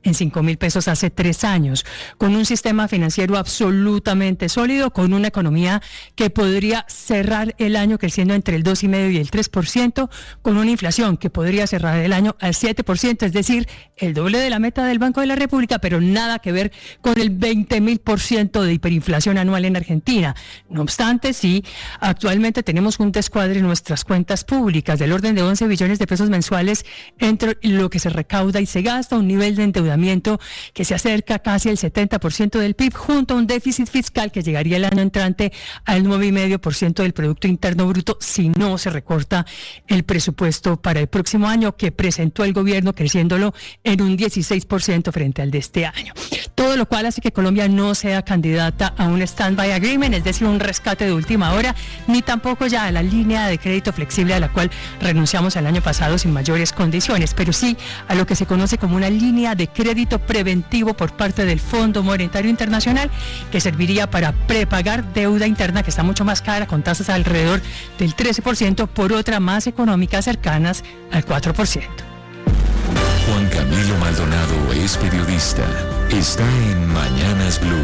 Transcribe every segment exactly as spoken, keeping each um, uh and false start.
en cinco mil pesos hace tres años, con un sistema financiero absolutamente sólido, con una economía que podría cerrar el año creciendo entre el dos coma cinco y el tres por ciento, con una inflación que podría cerrar el año al siete por ciento, es decir, el doble de la meta del Banco de la República, pero nada que ver con el veinte mil por ciento de hiperinflación anual en Argentina. No obstante, sí, actualmente tenemos un descuadre en nuestras cuentas públicas del orden de once billones de pesos mensuales entre lo que se recauda y se gasta, un nivel de endeudamiento que se acerca casi al setenta por ciento del P I B, junto a un déficit fiscal que llegaría el año entrante al nueve coma cinco por ciento del Producto Interno Bruto si no se recorta el presupuesto para el próximo año que presentó el gobierno, creciéndolo en un dieciséis por ciento frente al de este año. Todo lo cual hace que Colombia no sea candidata a un stand-by agreement, es decir, un rescate de última hora, ni tampoco ya a la línea de crédito flexible a la cual renunciamos el año pasado sin mayores condiciones, pero sí a lo que se conoce como una línea de crédito preventivo por parte del Fondo Monetario Internacional, que serviría para prepagar deuda interna que está mucho más cara, con tasas alrededor del trece por ciento, por otra más económica cercanas al cuatro por ciento. Juan Camilo Maldonado es periodista. Está en Mañanas Blue.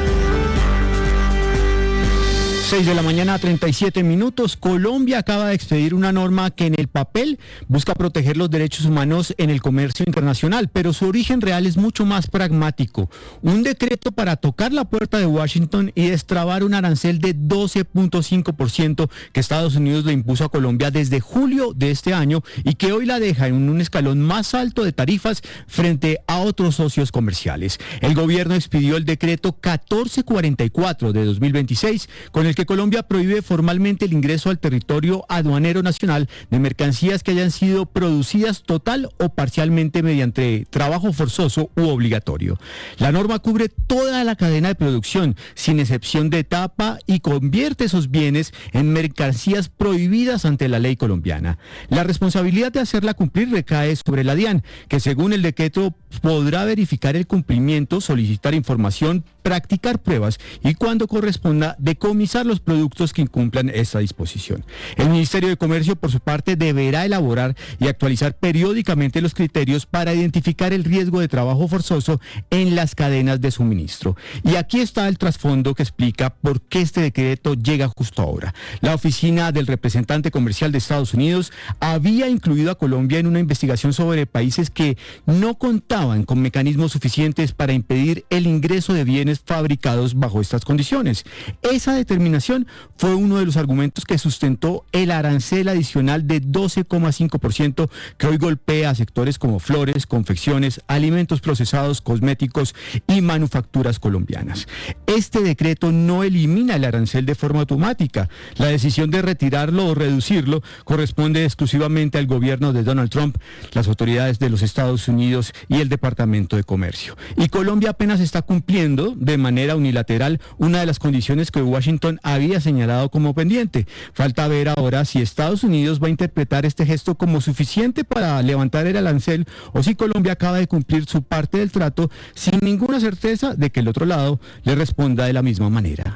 seis de la mañana, treinta y siete minutos. Colombia acaba de expedir una norma que en el papel busca proteger los derechos humanos en el comercio internacional, pero su origen real es mucho más pragmático. Un decreto para tocar la puerta de Washington y destrabar un arancel de doce punto cinco por ciento que Estados Unidos le impuso a Colombia desde julio de este año y que hoy la deja en un escalón más alto de tarifas frente a otros socios comerciales. El gobierno expidió el decreto catorce cuarenta y cuatro de dos mil veintiséis, con el que Colombia prohíbe formalmente el ingreso al territorio aduanero nacional de mercancías que hayan sido producidas total o parcialmente mediante trabajo forzoso u obligatorio. La norma cubre toda la cadena de producción, sin excepción de etapa, y convierte esos bienes en mercancías prohibidas ante la ley colombiana. La responsabilidad de hacerla cumplir recae sobre la DIAN, que según el decreto podrá verificar el cumplimiento, solicitar información, practicar pruebas y, cuando corresponda, decomisar los productos que incumplan esta disposición. El Ministerio de Comercio, por su parte, deberá elaborar y actualizar periódicamente los criterios para identificar el riesgo de trabajo forzoso en las cadenas de suministro. Y aquí está el trasfondo que explica por qué este decreto llega justo ahora. La oficina del representante comercial de Estados Unidos había incluido a Colombia en una investigación sobre países que no contaban con mecanismos suficientes para impedir el ingreso de bienes fabricados bajo estas condiciones. Esa determinación fue uno de los argumentos que sustentó el arancel adicional de doce coma cinco por ciento que hoy golpea a sectores como flores, confecciones, alimentos procesados, cosméticos y manufacturas colombianas. Este decreto no elimina el arancel de forma automática. La decisión de retirarlo o reducirlo corresponde exclusivamente al gobierno de Donald Trump, las autoridades de los Estados Unidos y el Departamento de Comercio. Y Colombia apenas está cumpliendo de manera unilateral una de las condiciones que Washington había señalado como pendiente. Falta ver ahora si Estados Unidos va a interpretar este gesto como suficiente para levantar el arancel o si Colombia acaba de cumplir su parte del trato sin ninguna certeza de que el otro lado le responda de la misma manera.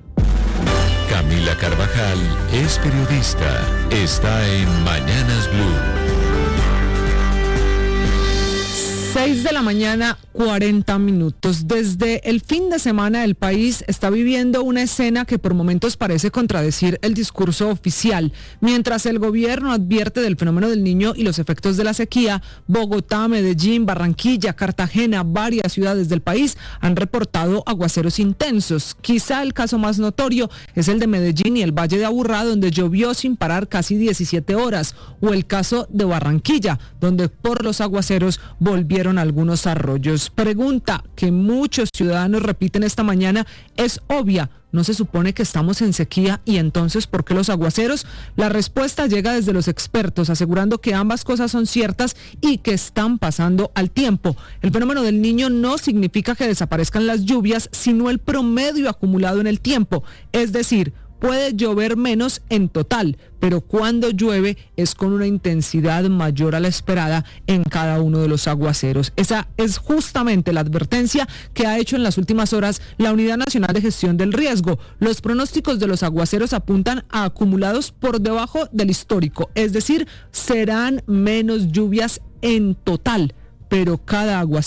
Camila Carvajal es periodista. Está en Mañanas Blue. seis de la mañana, cuarenta minutos. Desde el fin de semana el país está viviendo una escena que por momentos parece contradecir el discurso oficial. Mientras el gobierno advierte del fenómeno del Niño y los efectos de la sequía, Bogotá, Medellín, Barranquilla, Cartagena, varias ciudades del país han reportado aguaceros intensos. Quizá el caso más notorio es el de Medellín y el Valle de Aburrá, donde llovió sin parar casi diecisiete horas, o el caso de Barranquilla, donde por los aguaceros volvieron algunos arroyos. Pregunta que muchos ciudadanos repiten esta mañana es obvia. ¿No se supone que estamos en sequía y entonces por qué los aguaceros? La respuesta llega desde los expertos, asegurando que ambas cosas son ciertas y que están pasando al tiempo. El fenómeno del Niño no significa que desaparezcan las lluvias, sino el promedio acumulado en el tiempo. Es decir, puede llover menos en total, pero cuando llueve es con una intensidad mayor a la esperada en cada uno de los aguaceros. Esa es justamente la advertencia que ha hecho en las últimas horas la Unidad Nacional de Gestión del Riesgo. Los pronósticos de los aguaceros apuntan a acumulados por debajo del histórico, es decir, serán menos lluvias en total, pero cada aguacero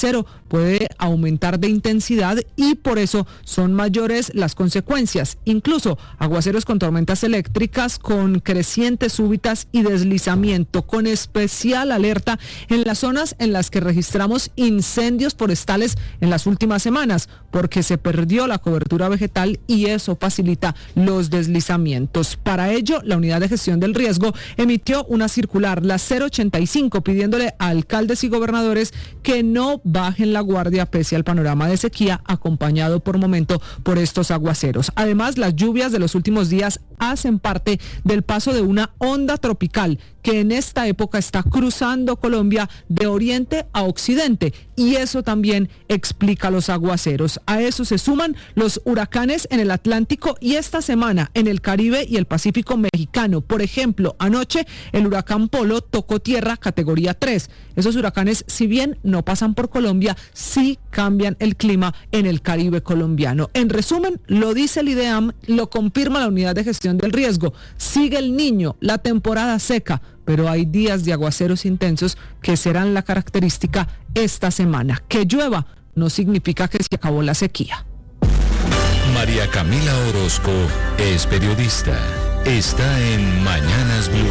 puede aumentar de intensidad y por eso son mayores las consecuencias. Incluso aguaceros con tormentas eléctricas, con crecientes súbitas y deslizamiento, con especial alerta en las zonas en las que registramos incendios forestales en las últimas semanas, porque se perdió la cobertura vegetal y eso facilita los deslizamientos. Para ello, la Unidad de Gestión del Riesgo emitió una circular, la cero ochenta y cinco, pidiéndole a alcaldes y gobernadores que no bajen la guardia pese al panorama de sequía acompañado por momento por estos aguaceros. Además, las lluvias de los últimos días hacen parte del paso de una onda tropical que en esta época está cruzando Colombia de oriente a occidente y eso también explica los aguaceros. A eso se suman los huracanes en el Atlántico y esta semana en el Caribe y el Pacífico mexicano. Por ejemplo, anoche el huracán Polo tocó tierra categoría tres. Esos huracanes, si bien no pasan por Colombia, sí cambian el clima en el Caribe colombiano. En resumen, lo dice el IDEAM, lo confirma la Unidad de Gestión del Riesgo. Sigue el Niño, la temporada seca, pero hay días de aguaceros intensos que serán la característica esta semana. Que llueva no significa que se acabó la sequía. María Camila Orozco es periodista. Está en Mañanas Blue.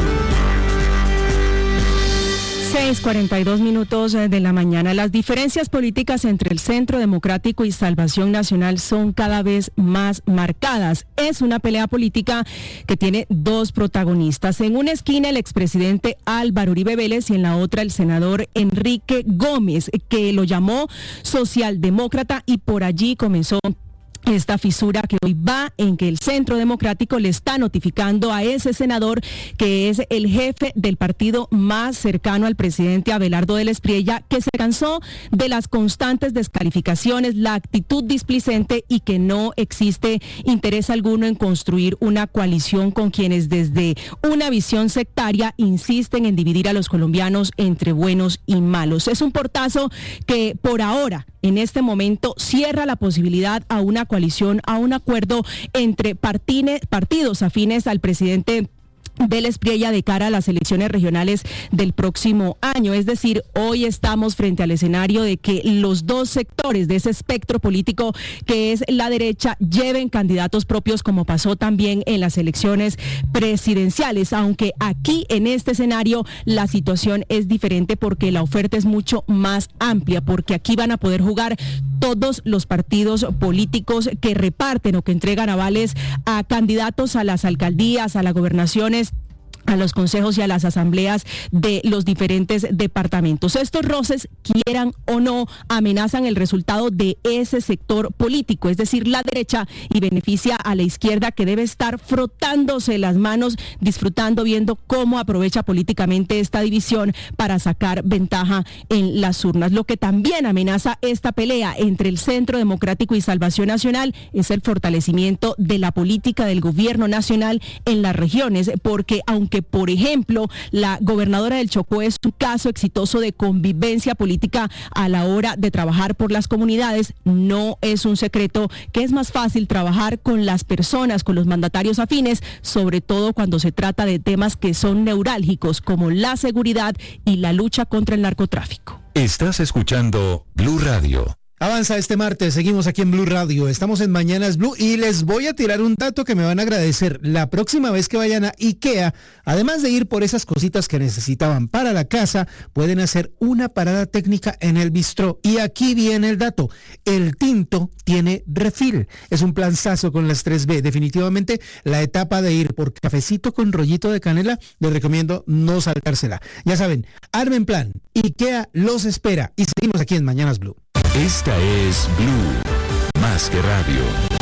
seis cuarenta y dos minutos de la mañana. Las diferencias políticas entre el Centro Democrático y Salvación Nacional son cada vez más marcadas. Es una pelea política que tiene dos protagonistas. En una esquina el expresidente Álvaro Uribe Vélez y en la otra el senador Enrique Gómez, que lo llamó socialdemócrata, y por allí comenzó esta fisura que hoy va en que el Centro Democrático le está notificando a ese senador, que es el jefe del partido más cercano al presidente Abelardo del Espriella, que se cansó de las constantes descalificaciones, la actitud displicente y que no existe interés alguno en construir una coalición con quienes desde una visión sectaria insisten en dividir a los colombianos entre buenos y malos. Es un portazo que por ahora, en este momento, cierra la posibilidad a una coalición, a un acuerdo entre partine, partidos afines al presidente del Espriella de cara a las elecciones regionales del próximo año. Es decir, hoy estamos frente al escenario de que los dos sectores de ese espectro político, que es la derecha, lleven candidatos propios, como pasó también en las elecciones presidenciales, aunque aquí en este escenario la situación es diferente porque la oferta es mucho más amplia, porque aquí van a poder jugar todos los partidos políticos que reparten o que entregan avales a candidatos a las alcaldías, a las gobernaciones, a los consejos y a las asambleas de los diferentes departamentos. Estos roces, quieran o no, amenazan el resultado de ese sector político, es decir, la derecha, y beneficia a la izquierda, que debe estar frotándose las manos, disfrutando, viendo cómo aprovecha políticamente esta división para sacar ventaja en las urnas. Lo que también amenaza esta pelea entre el Centro Democrático y Salvación Nacional es el fortalecimiento de la política del gobierno nacional en las regiones, porque aunque que, por ejemplo, la gobernadora del Chocó es un caso exitoso de convivencia política a la hora de trabajar por las comunidades, no es un secreto que es más fácil trabajar con las personas, con los mandatarios afines, sobre todo cuando se trata de temas que son neurálgicos como la seguridad y la lucha contra el narcotráfico. Estás escuchando Blue Radio. Avanza este martes, seguimos aquí en Blue Radio, estamos en Mañanas Blue y les voy a tirar un dato que me van a agradecer. La próxima vez que vayan a IKEA, además de ir por esas cositas que necesitaban para la casa, pueden hacer una parada técnica en el bistró. Y aquí viene el dato, el tinto tiene refill, es un planzazo con las tres B. Definitivamente la etapa de ir por cafecito con rollito de canela, les recomiendo no saltársela. Ya saben, armen plan, IKEA los espera y seguimos aquí en Mañanas Blue. Esta es Blue, más que radio.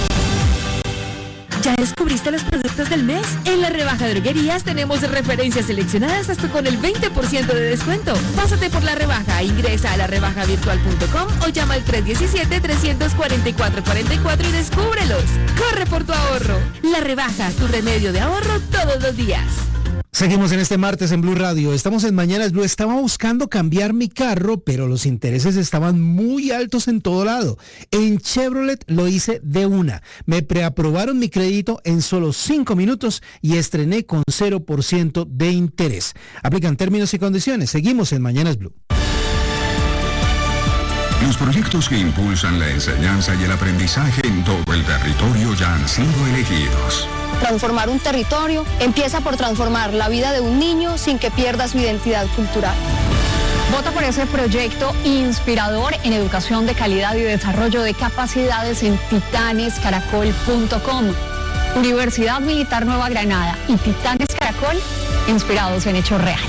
¿Ya descubriste los productos del mes? En la rebaja de droguerías tenemos referencias seleccionadas hasta con el veinte por ciento de descuento. Pásate por la rebaja, ingresa a la rebaja virtual punto com o llama al tres diecisiete, trescientos cuarenta y cuatro cuarenta y cuatro y descúbrelos. Corre por tu ahorro. La rebaja, tu remedio de ahorro todos los días. Seguimos en este martes en Blue Radio, estamos en Mañanas Blue. Estaba buscando cambiar mi carro, pero los intereses estaban muy altos en todo lado. En Chevrolet lo hice de una. Me preaprobaron mi crédito en solo cinco minutos y estrené con cero por ciento de interés. Aplican términos y condiciones. Seguimos en Mañanas Blue. Los proyectos que impulsan la enseñanza y el aprendizaje en todo el territorio ya han sido elegidos. Transformar un territorio empieza por transformar la vida de un niño sin que pierda su identidad cultural. Vota por ese proyecto inspirador en educación de calidad y desarrollo de capacidades en titanes caracol punto com. Universidad Militar Nueva Granada y Titanes Caracol, inspirados en hechos reales.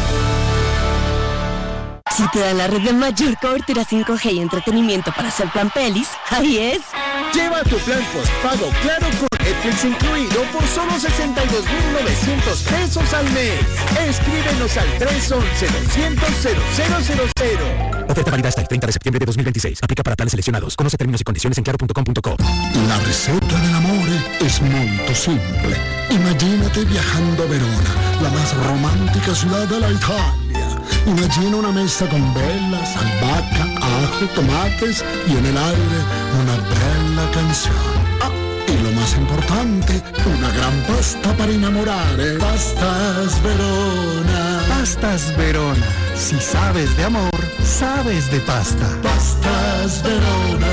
Si te dan la red de mayor cobertura cinco G y entretenimiento para hacer plan pelis, ahí es. Lleva tu plan postpago Claro con Netflix incluido por solo sesenta y dos mil novecientos pesos al mes. Escríbenos al tres once, doscientos, cero cero cero cero. Oferta válida hasta el treinta de septiembre de dos mil veintiséis. Aplica para planes seleccionados. Conoce términos y condiciones en claro punto com punto co. La receta del amore es molto simple. Imagínate viajando a Verona, la más romántica ciudad de la Italia. Imagina una mesa con velas, albahaca, ajo, tomates y en el aire una bella canción. Ah, y lo más importante, una gran pasta para enamorar, ¿eh? Pastas Verona. Pastas Verona. Si sabes de amor, sabes de pasta. Pastas Verona.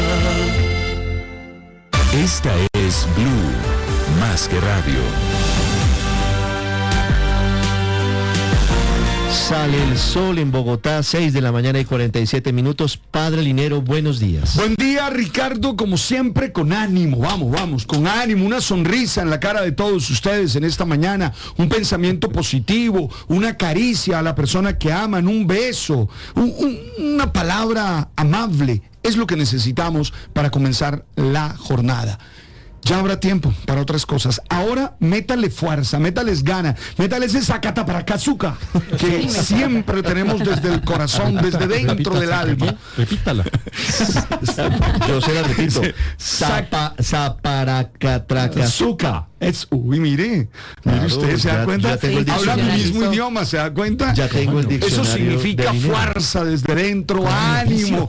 Esta es Blue, más que radio. Sale el sol en Bogotá, seis de la mañana y cuarenta y siete minutos. Padre Linero, buenos días. Buen día, Ricardo, como siempre, con ánimo, vamos, vamos, con ánimo, una sonrisa en la cara de todos ustedes en esta mañana, un pensamiento positivo, una caricia a la persona que aman, un beso, un, un, una palabra amable, es lo que necesitamos para comenzar la jornada. Ya habrá tiempo para otras cosas. Ahora métale fuerza, métales gana, métale ese sacata para cazuca que siempre tenemos desde el corazón, desde dentro del alma. Repítala. Yo se la repito. Zapa, zaparacatracazuca. Es, uy, mire, mire usted, ¿se da cuenta? Habla mi mismo idioma, ¿se da cuenta? Ya tengo el diccionario. Eso significa fuerza desde dentro, ánimo.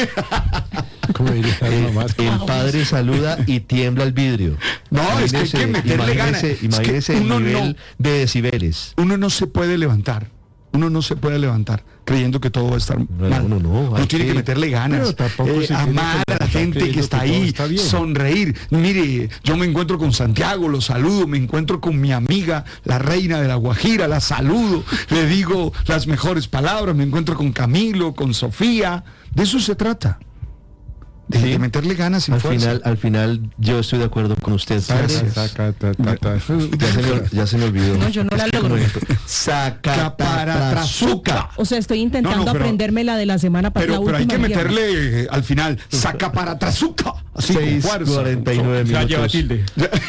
El, el padre saluda y tiembla el vidrio. No, es que hay que meterle ganas. Imagínese es que el nivel no, de decibeles. Uno no se puede levantar. Uno no se puede levantar creyendo que todo va a estar no, mal. No, no, uno tiene que, que meterle ganas, eh, amar a la gente que está ahí, sonreír. Mire, yo me encuentro con Santiago, lo saludo, me encuentro con mi amiga, la reina de la Guajira, la saludo, le digo las mejores palabras, me encuentro con Camilo, con Sofía. De eso se trata. De, sí. de meterle ganas y al fuerza. final al final yo estoy de acuerdo con usted. Gracias. Saca, ta, ta, ta. Ya, se me, ya se me olvidó. No, yo no la logro. Sacaparatrazuca. O sea, estoy intentando no, no, pero, aprenderme la de la semana pasada. Pero, pero hay que meterle eh, al final sacaparatrazuca. Así seis cuarenta y nueve minutos. Ya lleva tilde.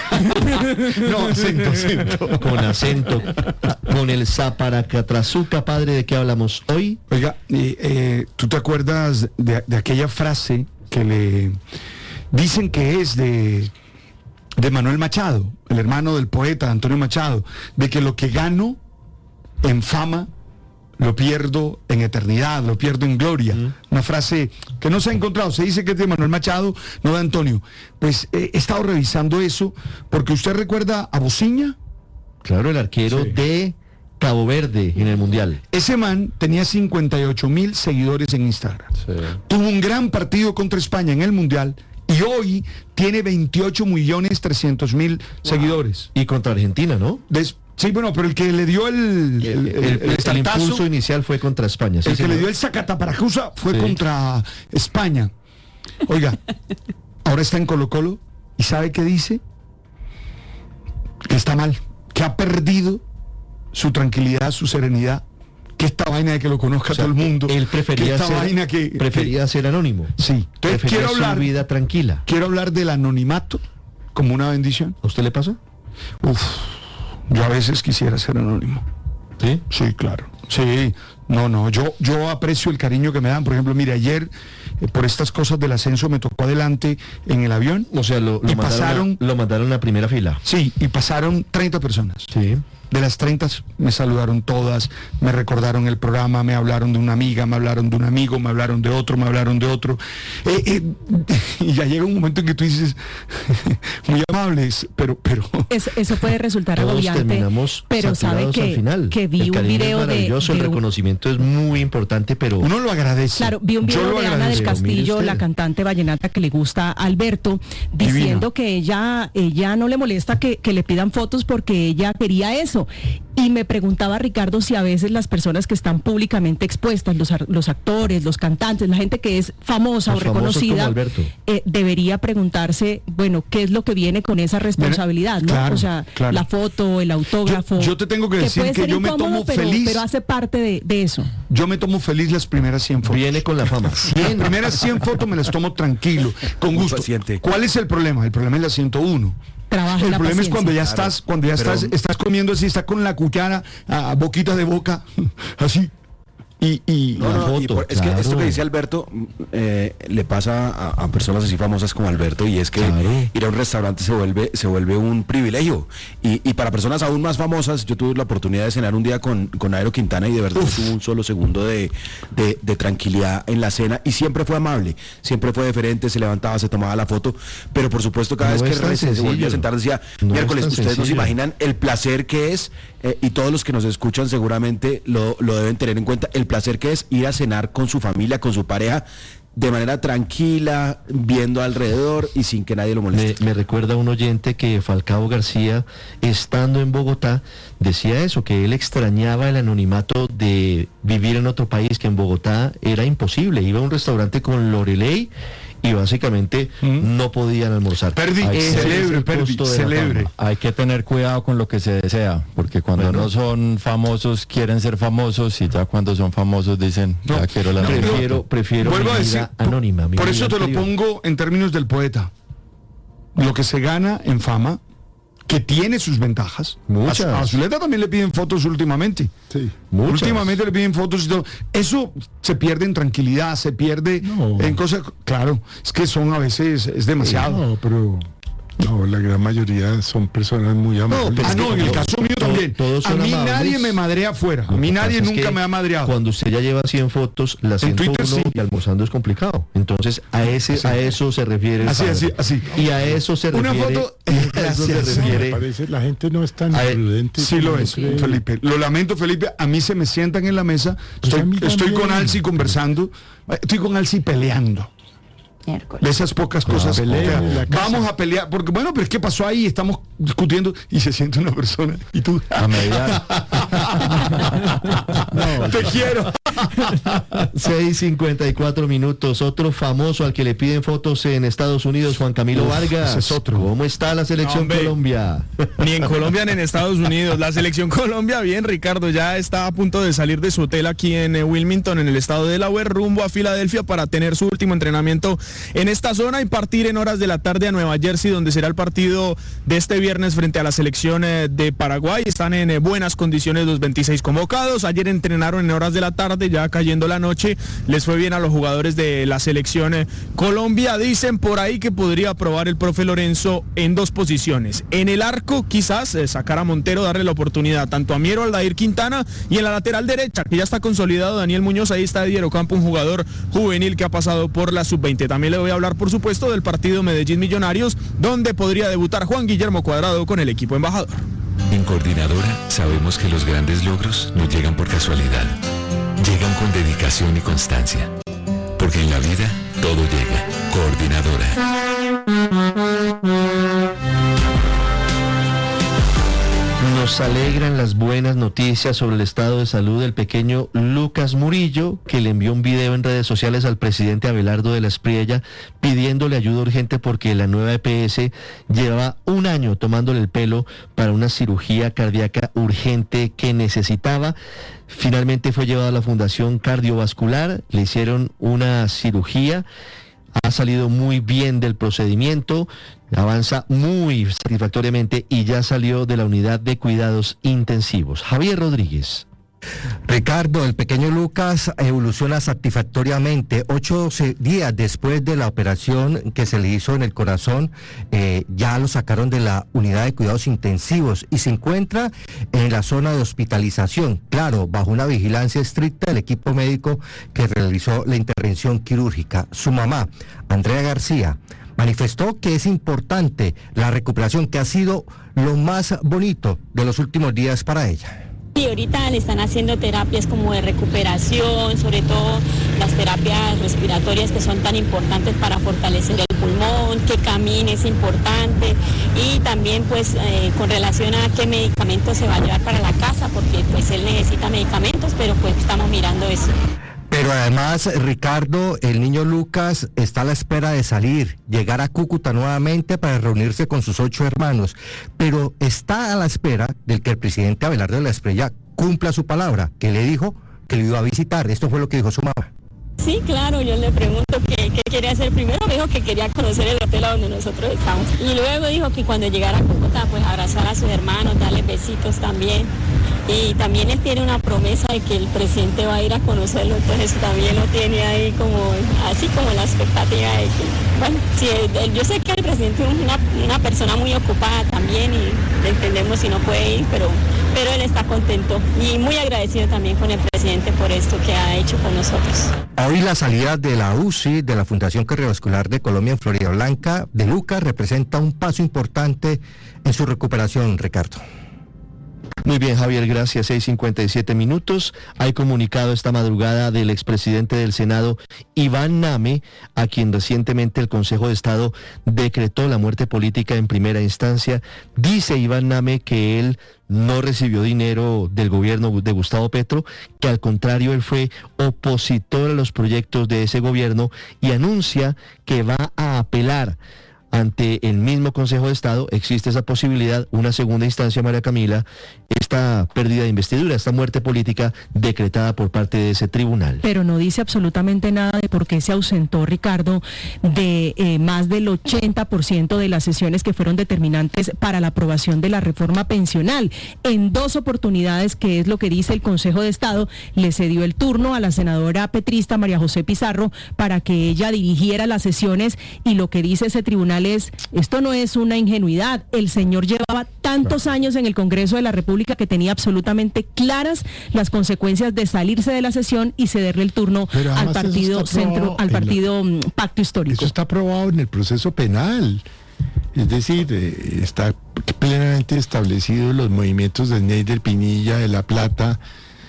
No, acento, acento. Con acento. Con el zaparacatrazuca, padre, ¿de qué hablamos hoy? Oiga, eh, eh, ¿tú te acuerdas de, de aquella frase que le dicen que es de, de Manuel Machado, el hermano del poeta Antonio Machado, de que lo que gano en fama lo pierdo en eternidad, lo pierdo en gloria? Mm. Una frase que no se ha encontrado, se dice que es de Manuel Machado, no de Antonio. Pues eh, he estado revisando eso, porque usted recuerda a Bociña. Claro, el arquero sí. de Cabo Verde en el Mundial. Ese man tenía cincuenta y ocho mil seguidores en Instagram. Sí. Tuvo un gran partido contra España en el Mundial y hoy tiene veintiocho millones trescientos mil wow. seguidores. Y contra Argentina, ¿no? Des sí, bueno, pero el que le dio el... El, el, el, el, el, el impulso inicial fue contra España. Sí, el que señor. le dio el sacataparajusa fue sí. contra España. Oiga, ahora está en Colo Colo y ¿sabe qué dice? Que está mal, que ha perdido su tranquilidad, su serenidad, que esta vaina de que lo conozca o sea, todo el mundo. Él prefería, esta ser, vaina que, prefería que, ser anónimo. Sí. Entonces prefería quiero hablar, su vida tranquila. Quiero hablar del anonimato como una bendición. ¿A usted le pasó? Uf, yo a veces quisiera ser anónimo. ¿Sí? Sí, claro. Sí, no, no, yo, yo aprecio el cariño que me dan. Por ejemplo, mire, ayer, eh, por estas cosas del ascenso, me tocó adelante en el avión. O sea, lo, lo, y mandaron, pasaron, a, lo mandaron a primera fila. Sí, y pasaron treinta personas. Sí. De las treinta me saludaron todas, me recordaron el programa, me hablaron de una amiga, me hablaron de un amigo, me hablaron de otro, me hablaron de otro. Eh, eh, y ya llega un momento en que tú dices, muy amables, pero... pero es, eso puede resultar agobiante, pero sabe que, final. que vi un video de, el de, reconocimiento reconocimiento es muy importante, pero uno lo agradece. Claro, vi un video de Ana del Castillo, la cantante vallenata que le gusta a Alberto, diciendo Divino. que ella, ella no le molesta que, que le pidan fotos porque ella quería eso. Y me preguntaba, Ricardo, si a veces las personas que están públicamente expuestas, los, los actores, los cantantes, la gente que es famosa los o reconocida, eh, debería preguntarse, bueno, ¿qué es lo que viene con esa responsabilidad? ¿no? Claro, o sea, claro. la foto, el autógrafo. Yo, yo te tengo que, que decir que yo me tomo pero, feliz. Pero hace parte de, de eso. Yo me tomo feliz las primeras cien fotos. Viene con la fama. Las primeras cien fotos me las tomo tranquilo, con gusto. Paciente. ¿Cuál es el problema? El problema es la ciento uno. Trabaja el la problema paciencia. es cuando ya claro, estás, cuando ya pero... estás, estás comiendo así, estás con la cuchara, a boquita de boca, así. Y, y no, la no, foto, y por, es claro. que esto que dice Alberto eh, le pasa a, a personas así famosas como Alberto, y es que claro. ir a un restaurante se vuelve se vuelve un privilegio, y, y para personas aún más famosas, yo tuve la oportunidad de cenar un día con, con Nairo Quintana, y de verdad tuvo un solo segundo de, de, de tranquilidad en la cena, y siempre fue amable, siempre fue deferente, se levantaba, se tomaba la foto, pero por supuesto cada no vez que re, se volvía a sentar decía, no miércoles, ustedes sencillo. no se imaginan el placer que es, eh, y todos los que nos escuchan seguramente lo, lo deben tener en cuenta, el placer que es ir a cenar con su familia, con su pareja, de manera tranquila, viendo alrededor y sin que nadie lo moleste. Me, me recuerda a un oyente que Falcao García, estando en Bogotá, decía eso, que él extrañaba el anonimato de vivir en otro país, que en Bogotá era imposible. Iba a un restaurante con Loreley y básicamente ¿Mm? no podían almorzar. Perdi, celebre, Perdi, celebre. Hay que tener cuidado con lo que se desea, porque cuando bueno. no son famosos quieren ser famosos, y ya cuando son famosos dicen, no, ya quiero la no, prefiero, prefiero vuelvo a decir, anónima. Por eso te lo pongo en términos del poeta. Lo que se gana en fama, que tiene sus ventajas. Muchas. A, a Zuleta también le piden fotos últimamente. Sí. Muchas. Últimamente le piden fotos y todo. Eso se pierde en tranquilidad, se pierde no. en cosas. Claro, es que son a veces, es demasiado. No, pero no, la gran mayoría son personas muy amables. No, ah, no, en el caso mío todo, también. Todos a mí amables. nadie me madrea afuera. A mí nadie nunca me ha madreado. Cuando usted ya lleva cien fotos, las ciento uno sí. y almorzando es complicado. Entonces, a ese sí. a eso se refiere. Así, así, así. Y a eso se Una refiere. Foto, a eso se refiere. Parece, la gente no es tan prudente. Sí lo es, cree. Felipe. Lo lamento, Felipe. A mí se me sientan en la mesa. Estoy, pues estoy con Alci conversando. Estoy con Alci peleando. De esas pocas cosas. Ah, pelea, vamos a pelear, porque bueno, pero es que pasó ahí, estamos discutiendo y se siente una persona y tú a mediar. No, te quiero. seis cincuenta y cuatro minutos. Otro famoso al que le piden fotos en Estados Unidos, Juan Camilo Uf, Vargas. Ese es otro. ¿Cómo está la selección no, Colombia? Ni en Colombia ni en Estados Unidos. La selección Colombia, bien, Ricardo, ya está a punto de salir de su hotel aquí en eh, Wilmington, en el estado de Delaware, rumbo a Filadelfia para tener su último entrenamiento en esta zona y partir en horas de la tarde a Nueva Jersey, donde será el partido de este viernes frente a la selección eh, de Paraguay. Están en eh, buenas condiciones los veintiséis convocados. Ayer entrenaron en horas de la tarde, ya cayendo la noche. Les fue bien a los jugadores de la selección eh, Colombia. Dicen por ahí que podría probar el profe Lorenzo en dos posiciones. En el arco, quizás eh, sacar a Montero, darle la oportunidad tanto a Miero, Aldair Quintana, y en la lateral derecha, que ya está consolidado Daniel Muñoz. Ahí está Diego Campo, un jugador juvenil que ha pasado por la sub veinte. También le voy a hablar, por supuesto, del partido Medellín Millonarios, donde podría debutar Juan Guillermo Cuadrado con el equipo embajador. En Coordinadora sabemos que los grandes logros no llegan por casualidad, llegan con dedicación y constancia, porque en la vida todo llega. Coordinadora. Nos alegran las buenas noticias sobre el estado de salud del pequeño Lucas Murillo, que le envió un video en redes sociales al presidente Abelardo de la Espriella pidiéndole ayuda urgente porque la nueva E P S lleva un año tomándole el pelo para una cirugía cardíaca urgente que necesitaba. Finalmente fue llevado a la Fundación Cardiovascular, le hicieron una cirugía. Ha salido muy bien del procedimiento, avanza muy satisfactoriamente y ya salió de la unidad de cuidados intensivos. Javier Rodríguez. Ricardo, el pequeño Lucas evoluciona satisfactoriamente. Ocho días después de la operación que se le hizo en el corazón, eh, ya lo sacaron de la unidad de cuidados intensivos y se encuentra en la zona de hospitalización, claro, bajo una vigilancia estricta del equipo médico que realizó la intervención quirúrgica. Su mamá, Andrea García, manifestó que es importante la recuperación, que ha sido lo más bonito de los últimos días para ella. Y ahorita le están haciendo terapias como de recuperación, sobre todo las terapias respiratorias que son tan importantes para fortalecer el pulmón, que camine es importante y también pues eh, con relación a qué medicamentos se va a llevar para la casa, porque pues él necesita medicamentos, pero pues estamos mirando eso. Pero además, Ricardo, el niño Lucas está a la espera de salir, llegar a Cúcuta nuevamente para reunirse con sus ocho hermanos, pero está a la espera del que el presidente Abelardo de la Espriella cumpla su palabra, que le dijo que lo iba a visitar. Esto fue lo que dijo su mamá. Sí, claro, yo le pregunto qué, qué quería hacer. Primero me dijo que quería conocer el hotel a donde nosotros estamos. Y luego dijo que cuando llegara a Cúcuta, pues abrazar a sus hermanos, darles besitos también. Y también él tiene una promesa de que el presidente va a ir a conocerlo, entonces también lo tiene ahí como, así como la expectativa de que, bueno, sí, él, yo sé que el presidente es una, una persona muy ocupada también y le entendemos si no puede ir, pero, pero él está contento y muy agradecido también con el presidente por esto que ha hecho con nosotros. Hoy la salida de la U C I, de la Fundación Cardiovascular de Colombia en Florida Blanca, de Lucas, representa un paso importante en su recuperación, Ricardo. Muy bien, Javier, gracias. seis cincuenta y siete minutos. Hay comunicado esta madrugada del expresidente del Senado, Iván Name, a quien recientemente el Consejo de Estado decretó la muerte política en primera instancia. Dice Iván Name que él no recibió dinero del gobierno de Gustavo Petro, que al contrario él fue opositor a los proyectos de ese gobierno y anuncia que va a apelar ante el mismo Consejo de Estado. Existe esa posibilidad, una segunda instancia, María Camila, esta pérdida de investidura, esta muerte política decretada por parte de ese tribunal. Pero no dice absolutamente nada de por qué se ausentó, Ricardo, de eh, más del ochenta por ciento de las sesiones que fueron determinantes para la aprobación de la reforma pensional. En dos oportunidades, que es lo que dice el Consejo de Estado, le cedió el turno a la senadora petrista María José Pizarro para que ella dirigiera las sesiones, y lo que dice ese tribunal es, esto no es una ingenuidad, el señor llevaba tantos años en el Congreso de la República que tenía absolutamente claras las consecuencias de salirse de la sesión y cederle el turno al partido centro, al partido la, Pacto Histórico. Eso está aprobado en el proceso penal, es decir, eh, está plenamente establecido los movimientos de Neider Pinilla, de La Plata,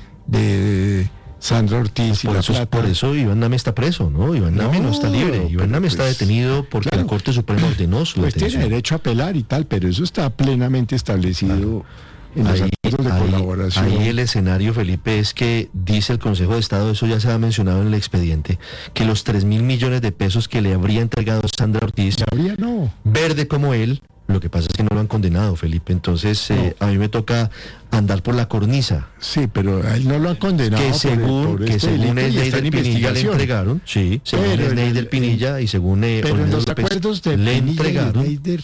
de Sandra Ortiz, pues por, y eso, la por eso Iván Name está preso, ¿no? Iván Name no, no está libre, Iván Name pues, está detenido porque claro, la Corte Suprema ordenó su pues detención. Tiene derecho a apelar y tal, pero eso está plenamente establecido. Claro. En los acuerdos de ahí, colaboración. Ahí el escenario, Felipe, es que dice el Consejo de Estado, eso ya se ha mencionado en el expediente, que los tres mil millones de pesos que le habría entregado Sandra Ortiz, habría, no. verde como él, lo que pasa es que no lo han condenado, Felipe, entonces no. eh, a mí me toca andar por la cornisa. Sí, pero a él no lo han condenado. Que según, por, por que este según el Neider Pinilla le entregaron, sí, según el Neider Pinilla y según eh, pero en los acuerdos de le Pinilla entregaron. Y Neider,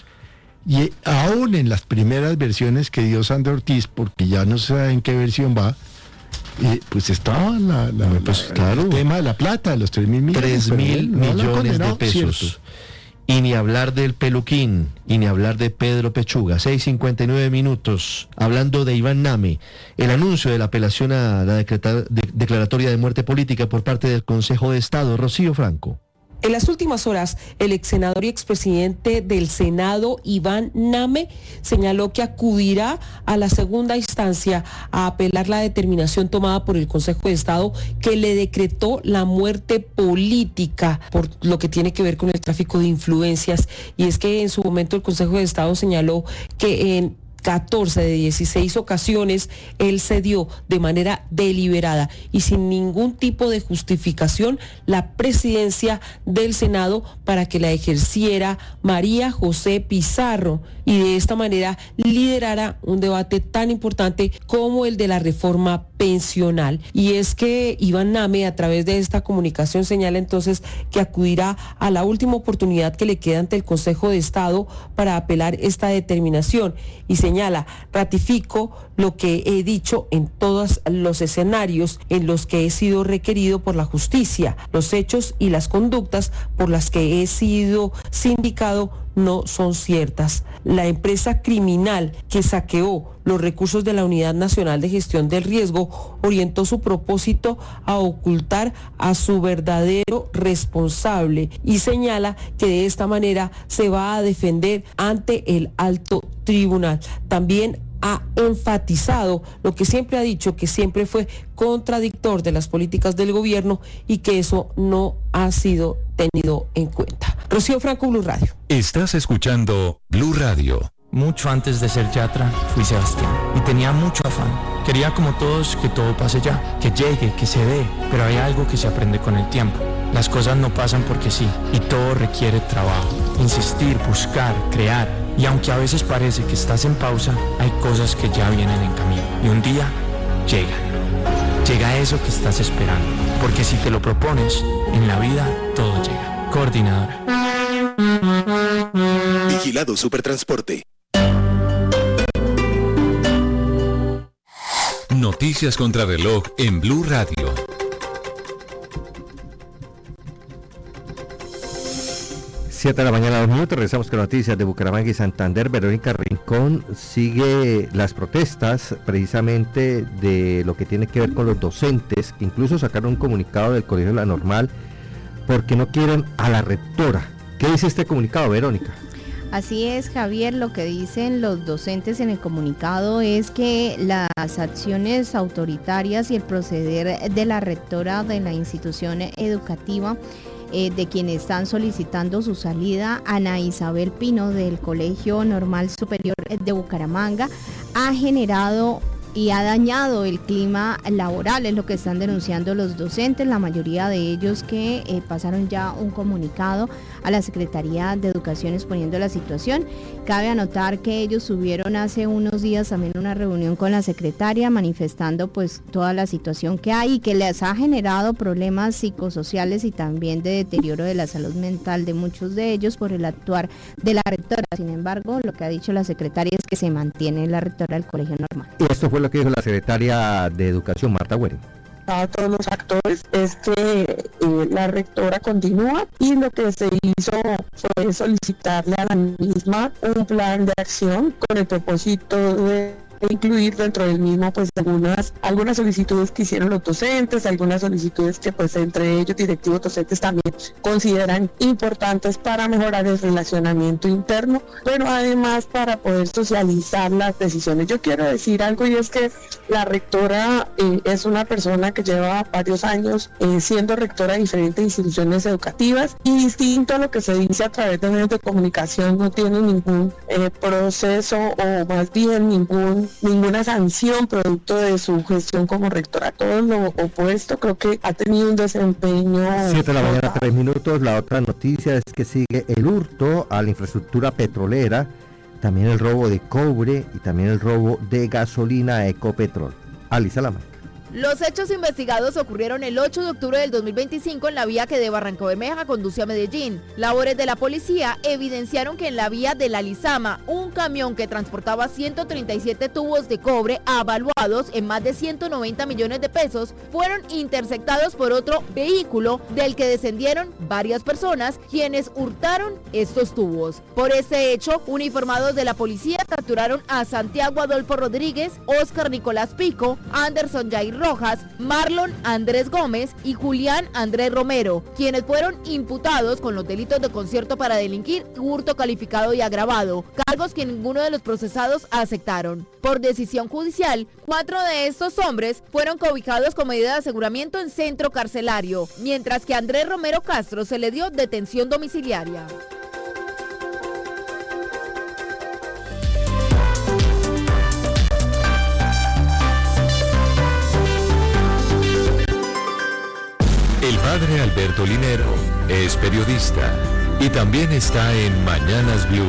y aún en las primeras versiones que dio Sandra Ortiz, porque ya no sé en qué versión va, eh, pues estaba la, la, pues, la, claro. el tema de la plata, los tres mil millones. Tres mil no millones de pesos. Cierto. Y ni hablar del Peluquín, y ni hablar de Pedro Pechuga. seis cincuenta y nueve minutos, hablando de Iván Name, el anuncio de la apelación a la decreta, de, declaratoria de muerte política por parte del Consejo de Estado. Rocío Franco. En las últimas horas, el ex senador y expresidente del Senado, Iván Name, señaló que acudirá a la segunda instancia a apelar la determinación tomada por el Consejo de Estado que le decretó la muerte política por lo que tiene que ver con el tráfico de influencias. Y es que en su momento el Consejo de Estado señaló que en catorce de dieciséis ocasiones él cedió de manera deliberada y sin ningún tipo de justificación la presidencia del Senado para que la ejerciera María José Pizarro y de esta manera liderara un debate tan importante como el de la reforma pensional. Y es que Iván Name, a través de esta comunicación, señala entonces que acudirá a la última oportunidad que le queda ante el Consejo de Estado para apelar esta determinación y señala, ratifico lo que he dicho en todos los escenarios en los que he sido requerido por la justicia, los hechos y las conductas por las que he sido sindicado no son ciertas. La empresa criminal que saqueó los recursos de la Unidad Nacional de Gestión del Riesgo orientó su propósito a ocultar a su verdadero responsable y señala que de esta manera se va a defender ante el alto tribunal. También ha enfatizado lo que siempre ha dicho, que siempre fue contradictor de las políticas del gobierno y que eso no ha sido tenido en cuenta. Rocío Franco, Blue Radio. Estás escuchando Blue Radio. Mucho antes de ser Yatra, fui Sebastián y tenía mucho afán. Quería como todos que todo pase ya, que llegue, que se dé, pero hay algo que se aprende con el tiempo. Las cosas no pasan porque sí, y todo requiere trabajo, insistir, buscar, crear. Y aunque a veces parece que estás en pausa, hay cosas que ya vienen en camino. Y un día, llegan. Llega eso que estás esperando, porque si te lo propones, en la vida todo llega. Coordinadora. Vigilado Supertransporte. Noticias contra reloj en Blue Radio. siete de la mañana, dos minutos, regresamos con noticias de Bucaramanga y Santander. Verónica Rincón sigue las protestas precisamente de lo que tiene que ver con los docentes, que incluso sacaron un comunicado del Colegio La Normal porque no quieren a la rectora. ¿Qué dice este comunicado, Verónica? Así es, Javier, lo que dicen los docentes en el comunicado es que las acciones autoritarias y el proceder de la rectora de la institución educativa, eh, de quienes están solicitando su salida, Ana Isabel Pino, del Colegio Normal Superior de Bucaramanga, ha generado y ha dañado el clima laboral, es lo que están denunciando los docentes, la mayoría de ellos que eh, pasaron ya un comunicado a la Secretaría de Educación exponiendo la situación. Cabe anotar que ellos tuvieron hace unos días también una reunión con la secretaria manifestando pues toda la situación que hay y que les ha generado problemas psicosociales y también de deterioro de la salud mental de muchos de ellos por el actuar de la rectora. Sin embargo, lo que ha dicho la secretaria es que se mantiene la rectora del Colegio Normal. Y esto fue lo que dijo la secretaria de Educación, Marta Güerin. A todos los actores es que eh, la rectora continúa y lo que se hizo fue solicitarle a la misma un plan de acción con el propósito de incluir dentro del mismo pues algunas algunas solicitudes que hicieron los docentes, algunas solicitudes que pues entre ellos directivos docentes también consideran importantes para mejorar el relacionamiento interno, pero además para poder socializar las decisiones. Yo quiero decir algo y es que la rectora eh, es una persona que lleva varios años eh, siendo rectora de diferentes instituciones educativas y distinto a lo que se dice a través de medios de comunicación, no tiene ningún eh, proceso o más bien ningún ninguna sanción producto de su gestión como rectora. Todo lo opuesto, creo que ha tenido un desempeño. siete de la mañana, tres minutos. La otra noticia es que sigue el hurto a la infraestructura petrolera, también el robo de cobre y también el robo de gasolina a Ecopetrol. Alisa Lama. Los hechos investigados ocurrieron el ocho de octubre del dos mil veinticinco en la vía que de Barranca Bermeja conduce a Medellín. Labores de la policía evidenciaron que en la vía de la Lizama, un camión que transportaba ciento treinta y siete tubos de cobre avaluados en más de ciento noventa millones de pesos fueron interceptados por otro vehículo del que descendieron varias personas quienes hurtaron estos tubos. Por este hecho, uniformados de la policía capturaron a Santiago Adolfo Rodríguez, Óscar Nicolás Pico, Anderson Jair Rojas, Marlon Andrés Gómez y Julián Andrés Romero, quienes fueron imputados con los delitos de concierto para delinquir, hurto calificado y agravado, cargos que ninguno de los procesados aceptaron. Por decisión judicial, cuatro de estos hombres fueron cobijados con medida de aseguramiento en centro carcelario, mientras que a Andrés Romero Castro se le dio detención domiciliaria. El padre Alberto Linero es periodista y también está en Mañanas Blue.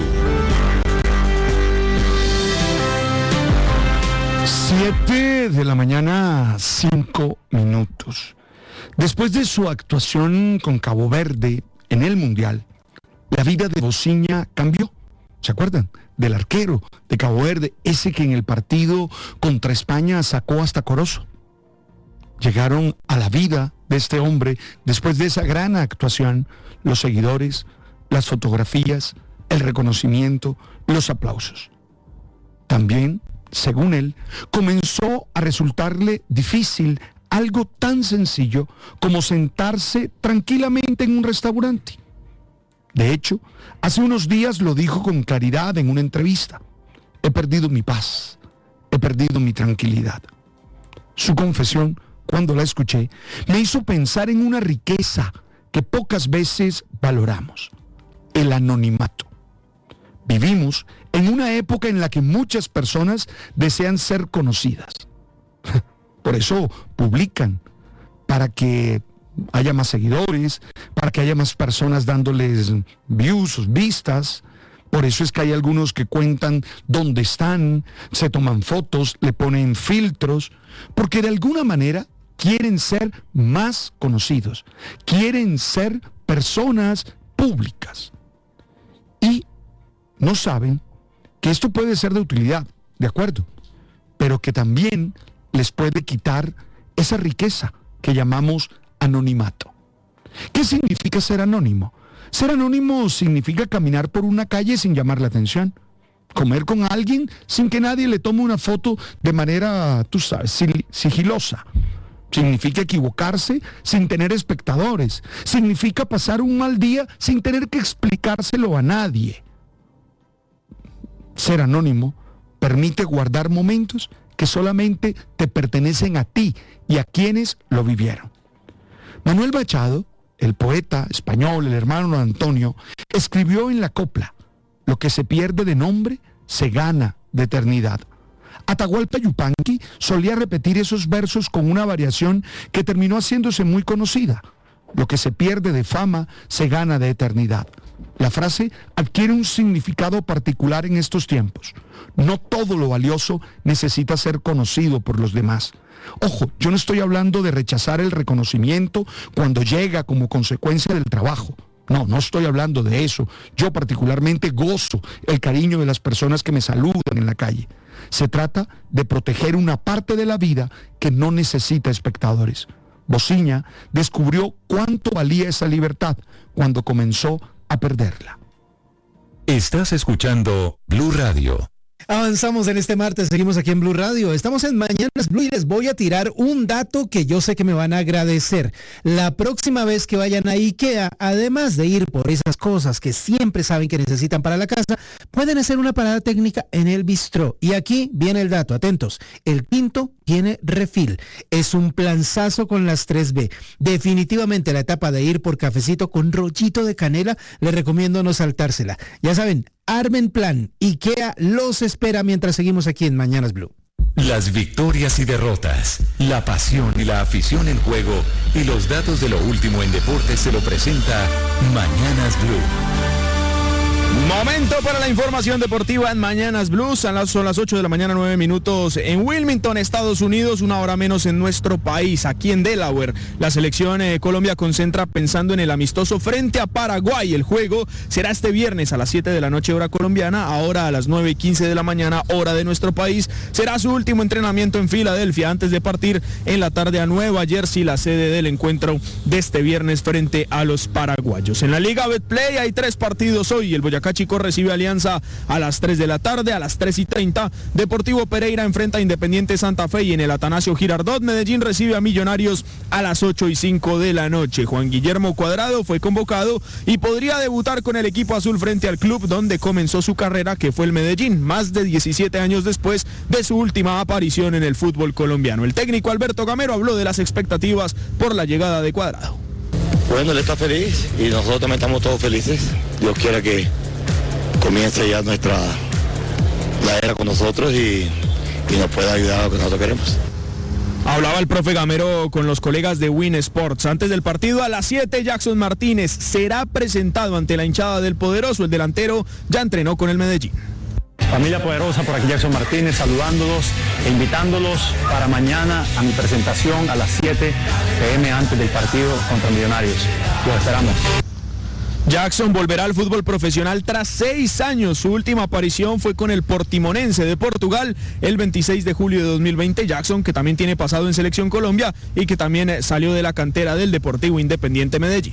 Siete de la mañana, cinco minutos. Después de su actuación con Cabo Verde en el Mundial, la vida de Bociña cambió. ¿Se acuerdan? Del arquero de Cabo Verde, ese que en el partido contra España sacó hasta Corozo. Llegaron a la vida de este hombre después de esa gran actuación, los seguidores, las fotografías, el reconocimiento, los aplausos. También, según él, comenzó a resultarle difícil algo tan sencillo como sentarse tranquilamente en un restaurante. De hecho, hace unos días lo dijo con claridad en una entrevista: he perdido mi paz, he perdido mi tranquilidad. Su confesión, cuando la escuché, me hizo pensar en una riqueza que pocas veces valoramos: el anonimato. Vivimos en una época en la que muchas personas desean ser conocidas. Por eso publican, para que haya más seguidores, para que haya más personas dándoles views, vistas. Por eso es que hay algunos que cuentan dónde están, se toman fotos, le ponen filtros, porque de alguna manera quieren ser más conocidos, quieren ser personas públicas. Y no saben que esto puede ser de utilidad, de acuerdo, pero que también les puede quitar esa riqueza que llamamos anonimato. ¿Qué significa ser anónimo? Ser anónimo significa caminar por una calle sin llamar la atención, comer con alguien sin que nadie le tome una foto de manera, tú sabes, sigilosa. Significa equivocarse sin tener espectadores. Significa pasar un mal día sin tener que explicárselo a nadie. Ser anónimo permite guardar momentos que solamente te pertenecen a ti y a quienes lo vivieron. Manuel Machado, el poeta español, el hermano de Antonio, escribió en la copla: lo que se pierde de nombre se gana de eternidad. Atahualpa Yupanqui solía repetir esos versos con una variación que terminó haciéndose muy conocida: lo que se pierde de fama se gana de eternidad. La frase adquiere un significado particular en estos tiempos. No todo lo valioso necesita ser conocido por los demás. Ojo, yo no estoy hablando de rechazar el reconocimiento cuando llega como consecuencia del trabajo. No, no estoy hablando de eso. Yo particularmente gozo el cariño de las personas que me saludan en la calle. Se trata de proteger una parte de la vida que no necesita espectadores. Bociña descubrió cuánto valía esa libertad cuando comenzó a perderla. Estás escuchando Blue Radio. Avanzamos en este martes, seguimos aquí en Blue Radio, estamos en Mañanas Blue y les voy a tirar un dato que yo sé que me van a agradecer. La próxima vez que vayan a IKEA, además de ir por esas cosas que siempre saben que necesitan para la casa, pueden hacer una parada técnica en el bistró. Y aquí viene el dato, atentos, el quinto tiene refil, es un planzazo con las tres B. Definitivamente la etapa de ir por cafecito con rollito de canela, les recomiendo no saltársela. Ya saben, armen plan, IKEA los espera mientras seguimos aquí en Mañanas Blue. Las victorias y derrotas, la pasión y la afición en juego y los datos de lo último en deportes se lo presenta Mañanas Blue. Momento para la información deportiva en Mañanas Blues. Son las ocho de la mañana, nueve minutos en Wilmington, Estados Unidos, una hora menos en nuestro país, aquí en Delaware. La selección de Colombia concentra pensando en el amistoso frente a Paraguay. El juego será este viernes a las siete de la noche hora colombiana, ahora a las nueve y quince de la mañana hora de nuestro país. Será su último entrenamiento en Filadelfia antes de partir en la tarde a Nueva Jersey, la sede del encuentro de este viernes frente a los paraguayos. En la Liga Betplay hay tres partidos hoy. El Boyacá Chico recibe Alianza a las tres de la tarde, a las tres y treinta. Deportivo Pereira enfrenta a Independiente Santa Fe y en el Atanasio Girardot Medellín recibe a Millonarios a las ocho y cinco de la noche. Juan Guillermo Cuadrado fue convocado y podría debutar con el equipo azul frente al club donde comenzó su carrera, que fue el Medellín, más de diecisiete años después de su última aparición en el fútbol colombiano. El técnico Alberto Gamero habló de las expectativas por la llegada de Cuadrado. Bueno, él está feliz y nosotros también estamos todos felices. Dios quiera que comience ya nuestra la era con nosotros y, y nos pueda ayudar a lo que nosotros queremos. Hablaba el profe Gamero con los colegas de Win Sports. Antes del partido a las siete, Jackson Martínez será presentado ante la hinchada del Poderoso. El delantero ya entrenó con el Medellín. Familia Poderosa, por aquí Jackson Martínez saludándolos e invitándolos para mañana a mi presentación a las siete pe eme antes del partido contra Millonarios. Los esperamos. Jackson volverá al fútbol profesional tras seis años. Su última aparición fue con el Portimonense de Portugal el veintiséis de julio de dos mil veinte. Jackson, que también tiene pasado en Selección Colombia y que también salió de la cantera del Deportivo Independiente Medellín.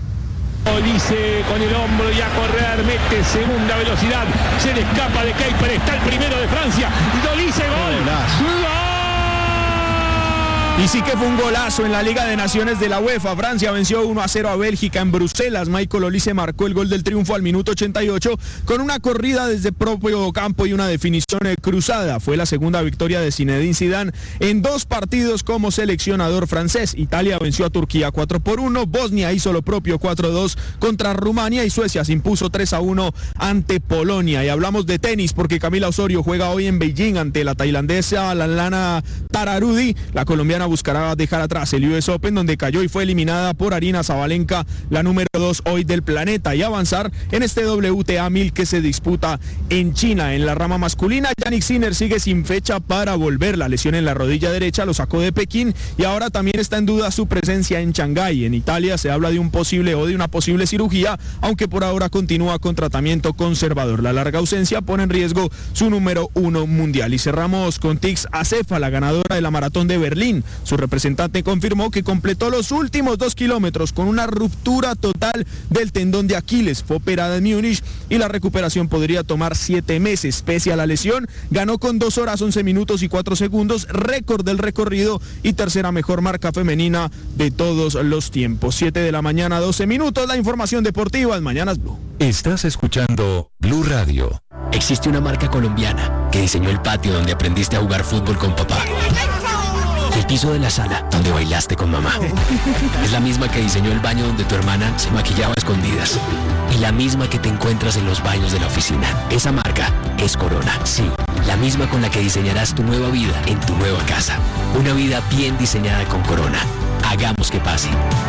Dice con el hombro y a correr, mete segunda velocidad, se le escapa de Keiper, está el primero de Francia, Dolice, gol. ¡Gol! Y sí que fue un golazo en la Liga de Naciones de la UEFA. Francia venció uno a cero a Bélgica en Bruselas. Michael Olise marcó el gol del triunfo al minuto ochenta y ocho con una corrida desde propio campo y una definición cruzada. Fue la segunda victoria de Zinedine Zidane en dos partidos como seleccionador francés. Italia venció a Turquía cuatro por uno, Bosnia hizo lo propio cuatro a dos contra Rumania y Suecia se impuso tres a uno ante Polonia. Y hablamos de tenis porque Camila Osorio juega hoy en Beijing ante la tailandesa Lana Tararudi. La colombiana buscará dejar atrás el U S Open, donde cayó y fue eliminada por Aryna Sabalenka, la número dos hoy del planeta, y avanzar en este W T A mil que se disputa en China. En la rama masculina, Jannik Sinner sigue sin fecha para volver. La lesión en la rodilla derecha lo sacó de Pekín y ahora también está en duda su presencia en Shanghái. En Italia se habla de un posible o de una posible cirugía, aunque por ahora continúa con tratamiento conservador. La larga ausencia pone en riesgo su número uno mundial. Y cerramos con Tix Acefa, la ganadora de la maratón de Berlín. Su representante confirmó que completó los últimos dos kilómetros con una ruptura total del tendón de Aquiles. Fue operada en Múnich y la recuperación podría tomar siete meses. Pese a la lesión, ganó con dos horas once minutos y cuatro segundos, récord del recorrido y tercera mejor marca femenina de todos los tiempos. siete de la mañana, doce minutos, la información deportiva en Mañanas Blue. Estás escuchando Blue Radio. Existe una marca colombiana que diseñó el patio donde aprendiste a jugar fútbol con papá. El piso de la sala donde bailaste con mamá. Es la misma que diseñó el baño donde tu hermana se maquillaba a escondidas. Y la misma que te encuentras en los baños de la oficina. Esa marca es Corona. Sí, la misma con la que diseñarás tu nueva vida en tu nueva casa. Una vida bien diseñada con Corona. Hagamos que pase.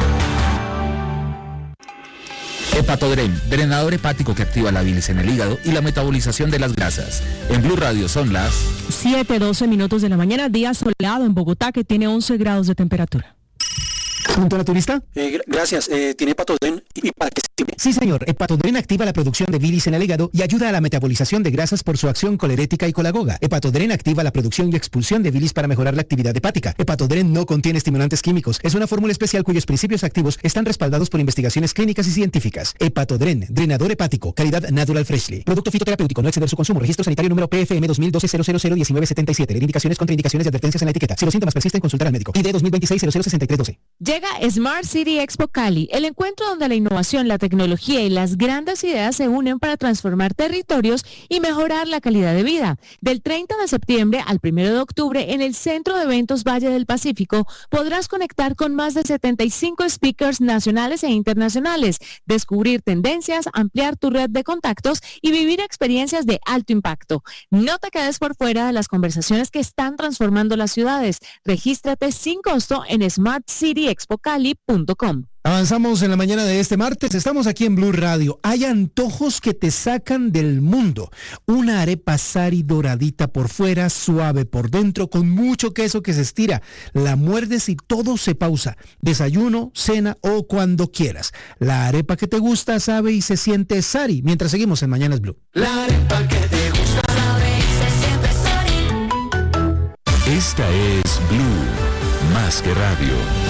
Hepatodren, drenador hepático que activa la bilis en el hígado y la metabolización de las grasas. En Blue Radio son las siete, doce minutos de la mañana, día soleado en Bogotá que tiene once grados de temperatura. ¿Pregunta naturista? Eh, gracias. Eh, ¿Tiene Hepatodren y para qué sirve? Sí, señor. Hepatodren activa la producción de bilis en el hígado y ayuda a la metabolización de grasas por su acción colerética y colagoga. Hepatodren activa la producción y expulsión de bilis para mejorar la actividad hepática. Hepatodren no contiene estimulantes químicos. Es una fórmula especial cuyos principios activos están respaldados por investigaciones clínicas y científicas. Hepatodren, drenador hepático, calidad Natural Freshly. Producto fitoterapéutico, no exceder su consumo. Registro sanitario número P F M dos mil doce cero cero cero diecinueve setenta y siete. Indicaciones, contraindicaciones y advertencias en la etiqueta. Si los síntomas persisten, consultar al médico. I D dos mil veintiséis cero cero sesenta y tres doce. Llega Smart City Expo Cali, el encuentro donde la innovación, la tecnología y las grandes ideas se unen para transformar territorios y mejorar la calidad de vida. Del treinta de septiembre al primero de octubre, en el Centro de Eventos Valle del Pacífico, podrás conectar con más de setenta y cinco speakers nacionales e internacionales, descubrir tendencias, ampliar tu red de contactos y vivir experiencias de alto impacto. No te quedes por fuera de las conversaciones que están transformando las ciudades. Regístrate sin costo en smart city expo cali punto com. Avanzamos en la mañana de este martes, estamos aquí en Blue Radio. Hay antojos que te sacan del mundo. Una arepa sari doradita por fuera, suave por dentro, con mucho queso que se estira. La muerdes y todo se pausa. Desayuno, cena o cuando quieras. La arepa que te gusta sabe y se siente sari. Mientras seguimos en Mañanas Blue. La arepa que te gusta sabe y se siente sari. Esta es Blue, más que radio.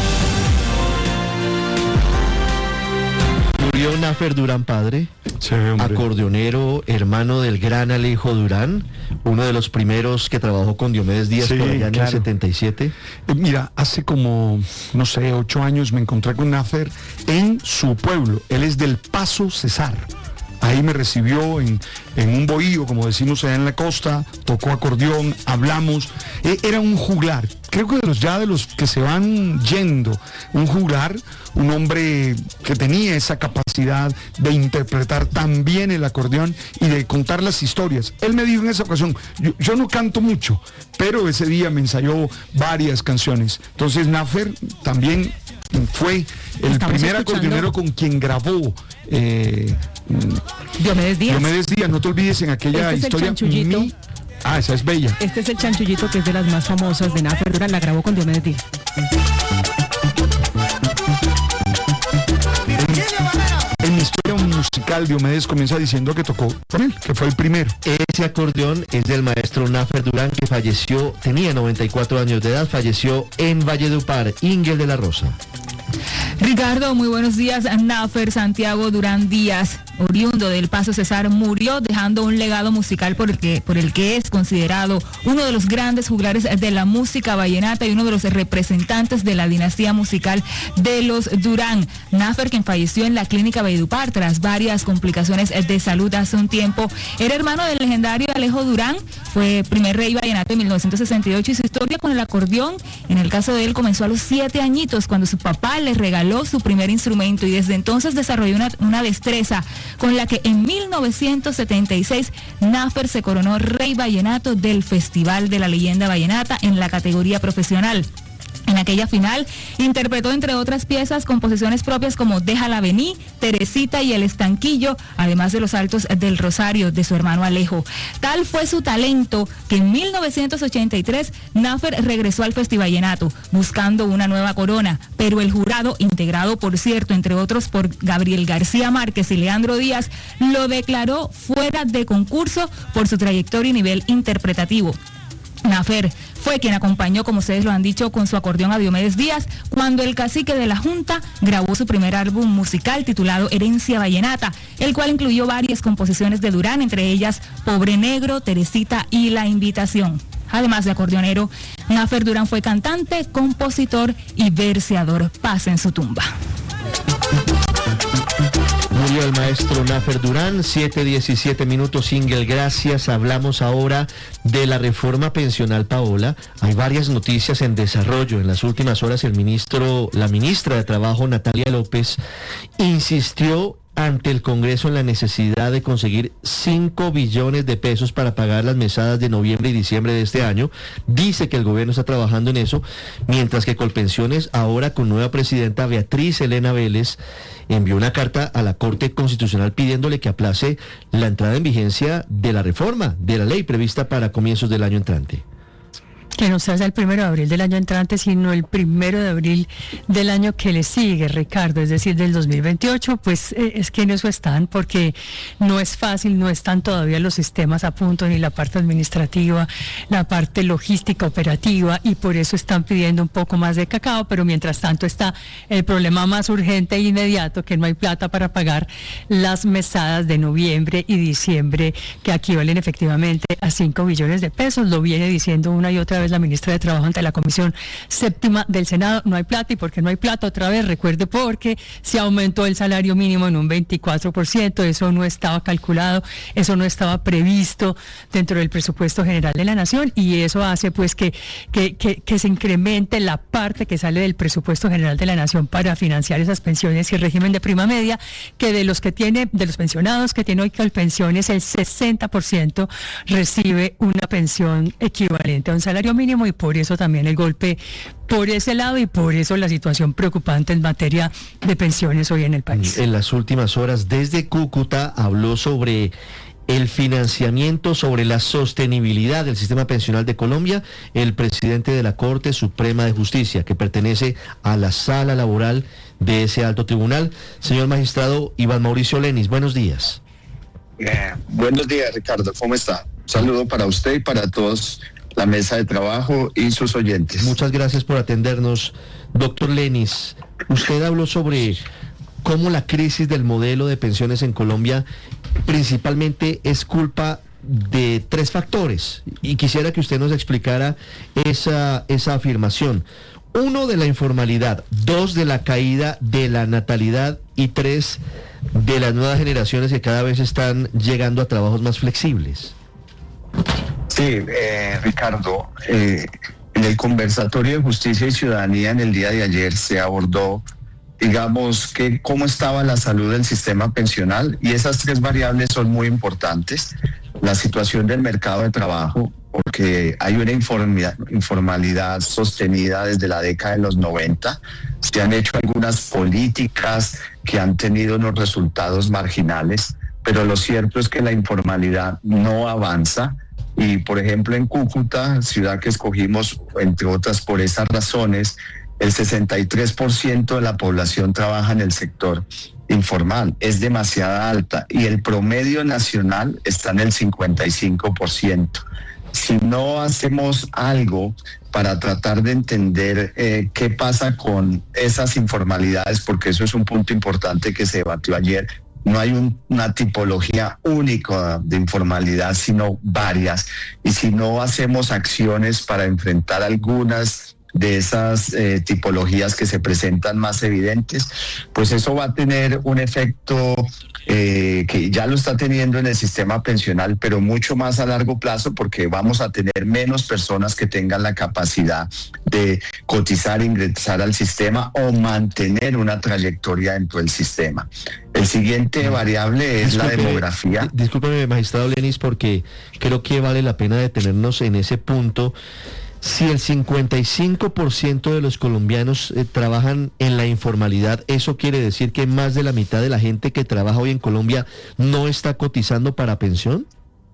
Murió Nafer Durán padre, sí, acordeonero, hermano del gran Alejo Durán, uno de los primeros que trabajó con Diomedes Díaz sí, por allá en claro. el setenta y siete. Eh, mira, hace como, no sé, ocho años me encontré con Nafer en su pueblo. Él es del Paso Cesar. Ahí me recibió en, en un bohío, como decimos allá en la costa, tocó acordeón, hablamos. Eh, era un juglar, creo que de los ya de los que se van yendo, un juglar, un hombre que tenía esa capacidad de interpretar tan bien el acordeón y de contar las historias. Él me dijo en esa ocasión, yo, yo no canto mucho, pero ese día me ensayó varias canciones. Entonces Nafer también fue el Estamos primer escuchando. acordeonero con quien grabó eh, Diomedes Díaz. Diomedes Díaz, no te olvides en aquella Este es el historia. chanchullito. Mi... Ah, esa es bella. Este es el chanchullito que es de las más famosas de Nafer Durán, la grabó con Diomedes Díaz. En mi historia musical, Diomedes comienza diciendo que tocó con él, que fue el primero. Ese acordeón es del maestro Nafer Durán, que falleció, tenía noventa y cuatro años de edad, falleció en Valledupar, Ingel de la Rosa. Ricardo, muy buenos días. Nafer Santiago Durán Díaz oriundo del Paso Cesar, murió dejando un legado musical por el que, por el que es considerado uno de los grandes juglares de la música vallenata y uno de los representantes de la dinastía musical de los Durán. Nafer, quien falleció en la clínica Valledupar tras varias complicaciones de salud hace un tiempo, era hermano del legendario Alejo Durán, fue primer rey vallenato en mil novecientos sesenta y ocho y su historia con el acordeón, en el caso de él, comenzó a los siete añitos cuando su papá le regaló su primer instrumento y desde entonces desarrolló una, una destreza con la que en mil novecientos setenta y seis Nafer se coronó rey vallenato del Festival de la Leyenda Vallenata en la categoría profesional. En aquella final interpretó entre otras piezas composiciones propias como Déjala Vení, Teresita y El Estanquillo, además de los Altos del Rosario de su hermano Alejo. Tal fue su talento que en mil novecientos ochenta y tres Nafer regresó al Festival Vallenato buscando una nueva corona, pero el jurado, integrado por cierto entre otros por Gabriel García Márquez y Leandro Díaz, lo declaró fuera de concurso por su trayectoria y nivel interpretativo. Nafer fue quien acompañó, como ustedes lo han dicho, con su acordeón a Diomedes Díaz cuando el cacique de la Junta grabó su primer álbum musical titulado Herencia Vallenata, el cual incluyó varias composiciones de Durán, entre ellas Pobre Negro, Teresita y La Invitación. Además de acordeonero, Nafer Durán fue cantante, compositor y verseador. Paz en su tumba. Murió el maestro Nafer Durán, siete diecisiete minutos, Ingel, gracias. Hablamos ahora de la reforma pensional, Paola. Hay varias noticias en desarrollo. En las últimas horas el ministro, la ministra de Trabajo, Natalia López, insistió ante el Congreso en la necesidad de conseguir cinco billones de pesos para pagar las mesadas de noviembre y diciembre de este año. Dice que el gobierno está trabajando en eso, mientras que Colpensiones, ahora con nueva presidenta Beatriz Elena Vélez, envió una carta a la Corte Constitucional pidiéndole que aplace la entrada en vigencia de la reforma de la ley prevista para comienzos del año entrante. Que no sea el primero de abril del año entrante, sino el primero de abril del año que le sigue, Ricardo, es decir, del dos mil veintiocho, pues eh, es que en eso están, porque no es fácil, no están todavía los sistemas a punto, ni la parte administrativa, la parte logística operativa, y por eso están pidiendo un poco más de cacao, pero mientras tanto está el problema más urgente e inmediato, que no hay plata para pagar las mesadas de noviembre y diciembre, que equivalen efectivamente a cinco billones de pesos, lo viene diciendo una y otra vez la ministra de Trabajo ante la Comisión Séptima del Senado. No hay plata, y porque no hay plata, otra vez recuerde, porque se aumentó el salario mínimo en un veinticuatro por ciento, eso no estaba calculado, eso no estaba previsto dentro del presupuesto general de la Nación, y eso hace pues que, que, que, que se incremente la parte que sale del presupuesto general de la Nación para financiar esas pensiones y el régimen de prima media, que de los que tiene, de los pensionados que tiene hoy pensiones, el sesenta por ciento recibe una pensión equivalente a un salario mínimo, y por eso también el golpe por ese lado, y por eso la situación preocupante en materia de pensiones hoy en el país. En las últimas horas desde Cúcuta habló sobre el financiamiento, sobre la sostenibilidad del sistema pensional de Colombia, el presidente de la Corte Suprema de Justicia, que pertenece a la sala laboral de ese alto tribunal. Señor magistrado Iván Mauricio Lenis, buenos días. Eh, buenos días, Ricardo, ¿cómo está? Un saludo para usted y para todos la mesa de trabajo y sus oyentes. Muchas gracias por atendernos. Doctor Lenis, usted habló sobre cómo la crisis del modelo de pensiones en Colombia principalmente es culpa de tres factores, y quisiera que usted nos explicara esa, esa afirmación. Uno, de la informalidad; dos, de la caída de la natalidad; y tres, de las nuevas generaciones que cada vez están llegando a trabajos más flexibles. Sí, eh, Ricardo, eh, en el conversatorio de Justicia y Ciudadanía en el día de ayer se abordó, digamos, que cómo estaba la salud del sistema pensional, y esas tres variables son muy importantes. La situación del mercado de trabajo, porque hay una informalidad, informalidad sostenida desde la década de los noventa. Se han hecho algunas políticas que han tenido unos resultados marginales, pero lo cierto es que la informalidad no avanza. Y, por ejemplo, en Cúcuta, ciudad que escogimos, entre otras por esas razones, el sesenta y tres por ciento de la población trabaja en el sector informal. Es demasiado alta, y el promedio nacional está en el cincuenta y cinco por ciento. Si no hacemos algo para tratar de entender eh, qué pasa con esas informalidades, porque eso es un punto importante que se debatió ayer, no hay un, una tipología única de informalidad, sino varias. Y si no hacemos acciones para enfrentar algunas de esas eh, tipologías que se presentan más evidentes, pues eso va a tener un efecto eh, que ya lo está teniendo en el sistema pensional, pero mucho más a largo plazo, porque vamos a tener menos personas que tengan la capacidad de cotizar, ingresar al sistema o mantener una trayectoria dentro del sistema. El siguiente variable es Disculpe, la demografía. Discúlpeme, magistrado Lenis, porque creo que vale la pena detenernos en ese punto. Si el cincuenta y cinco por ciento de los colombianos eh, trabajan en la informalidad, ¿eso quiere decir que más de la mitad de la gente que trabaja hoy en Colombia no está cotizando para pensión?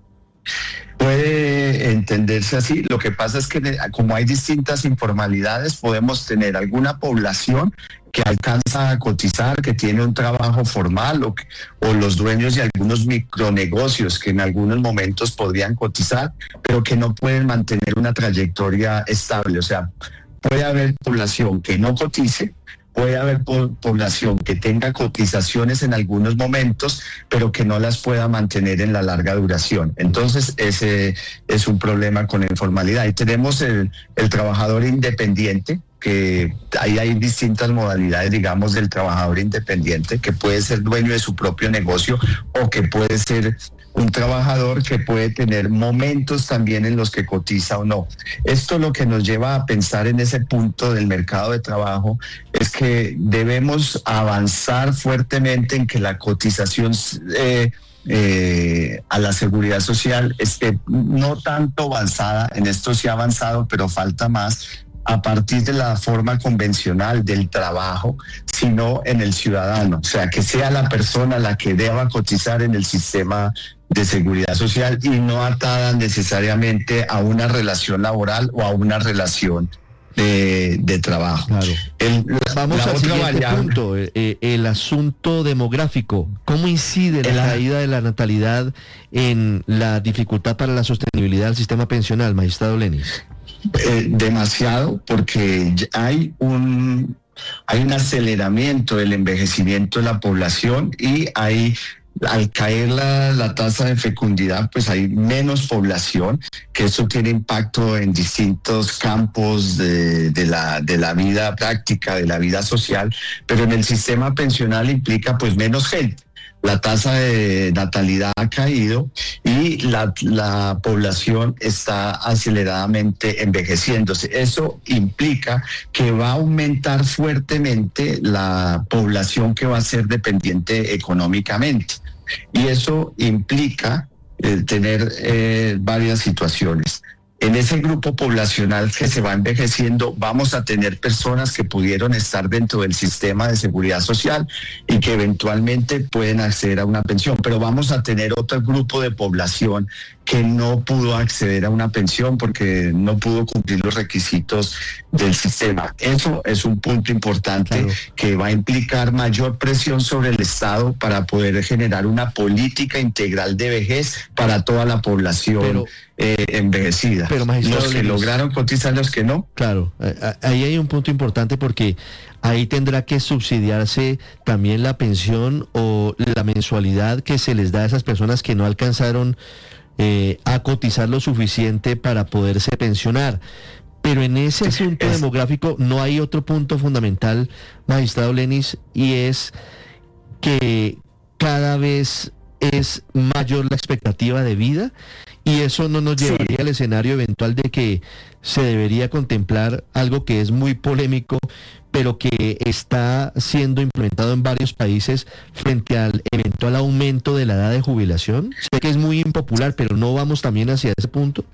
Puede entenderse así. Lo que pasa es que como hay distintas informalidades, podemos tener alguna población que alcanza a cotizar, que tiene un trabajo formal, o, o los dueños de algunos micronegocios que en algunos momentos podrían cotizar, pero que no pueden mantener una trayectoria estable. O sea, puede haber población que no cotice, puede haber po- población que tenga cotizaciones en algunos momentos, pero que no las pueda mantener en la larga duración. Entonces, ese es un problema con la informalidad. Y tenemos el, el trabajador independiente, que ahí hay distintas modalidades, digamos, del trabajador independiente, que puede ser dueño de su propio negocio o que puede ser un trabajador que puede tener momentos también en los que cotiza o no. Esto lo que nos lleva a pensar en ese punto del mercado de trabajo es que debemos avanzar fuertemente en que la cotización eh, eh, a la seguridad social esté no tanto avanzada, en esto sí ha avanzado, pero falta más, a partir de la forma convencional del trabajo, sino en el ciudadano. O sea, que sea la persona la que deba cotizar en el sistema de seguridad social y no atada necesariamente a una relación laboral o a una relación de, de trabajo. Claro. El, Vamos la al otra siguiente variable, punto, eh, el asunto demográfico. ¿Cómo incide la El- caída de la natalidad en la dificultad para la sostenibilidad del sistema pensional, magistrado Lenis? Eh, demasiado, porque hay un hay un aceleramiento del envejecimiento de la población y hay, al caer la, la tasa de fecundidad, pues hay menos población, que eso tiene impacto en distintos campos de, de la de la vida práctica, de la vida social, pero en el sistema pensional implica pues menos gente. La tasa de natalidad ha caído y la, la población está aceleradamente envejeciéndose. Eso implica que va a aumentar fuertemente la población que va a ser dependiente económicamente. Y eso implica eh, tener eh, varias situaciones. En ese grupo poblacional que se va envejeciendo, vamos a tener personas que pudieron estar dentro del sistema de seguridad social y que eventualmente pueden acceder a una pensión, pero vamos a tener otro grupo de población que no pudo acceder a una pensión porque no pudo cumplir los requisitos del sistema. Eso es un punto importante, claro, que va a implicar mayor presión sobre el Estado para poder generar una política integral de vejez para toda la población pero, eh, envejecida. Pero, los que Lenis, lograron cotizar, los que no. Claro, ahí hay un punto importante porque ahí tendrá que subsidiarse también la pensión o la mensualidad que se les da a esas personas que no alcanzaron Eh, a cotizar lo suficiente para poderse pensionar. Pero en ese asunto demográfico no hay otro punto fundamental, magistrado Lenis, y es que cada vez es mayor la expectativa de vida y eso no nos llevaría sí. al escenario eventual de que se debería contemplar algo que es muy polémico, pero que está siendo implementado en varios países frente al eventual aumento de la edad de jubilación. Sé que es muy impopular, pero ¿no vamos también hacia ese punto?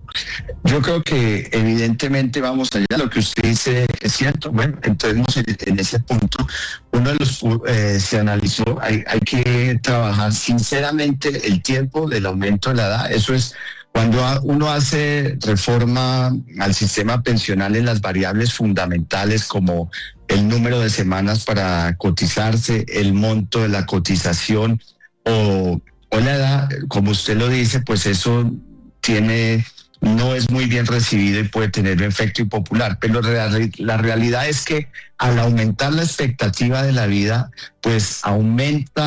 Yo creo que evidentemente vamos allá. Lo que usted dice es cierto. Bueno, entonces en ese punto, uno de los eh, se analizó, hay, hay que trabajar sinceramente el tiempo del aumento de la edad. Eso es cuando uno hace reforma al sistema pensional en las variables fundamentales como el número de semanas para cotizarse, el monto de la cotización o, o la edad, como usted lo dice, pues eso tiene, no es muy bien recibido y puede tener un efecto impopular. Pero la, la realidad es que al aumentar la expectativa de la vida, pues aumenta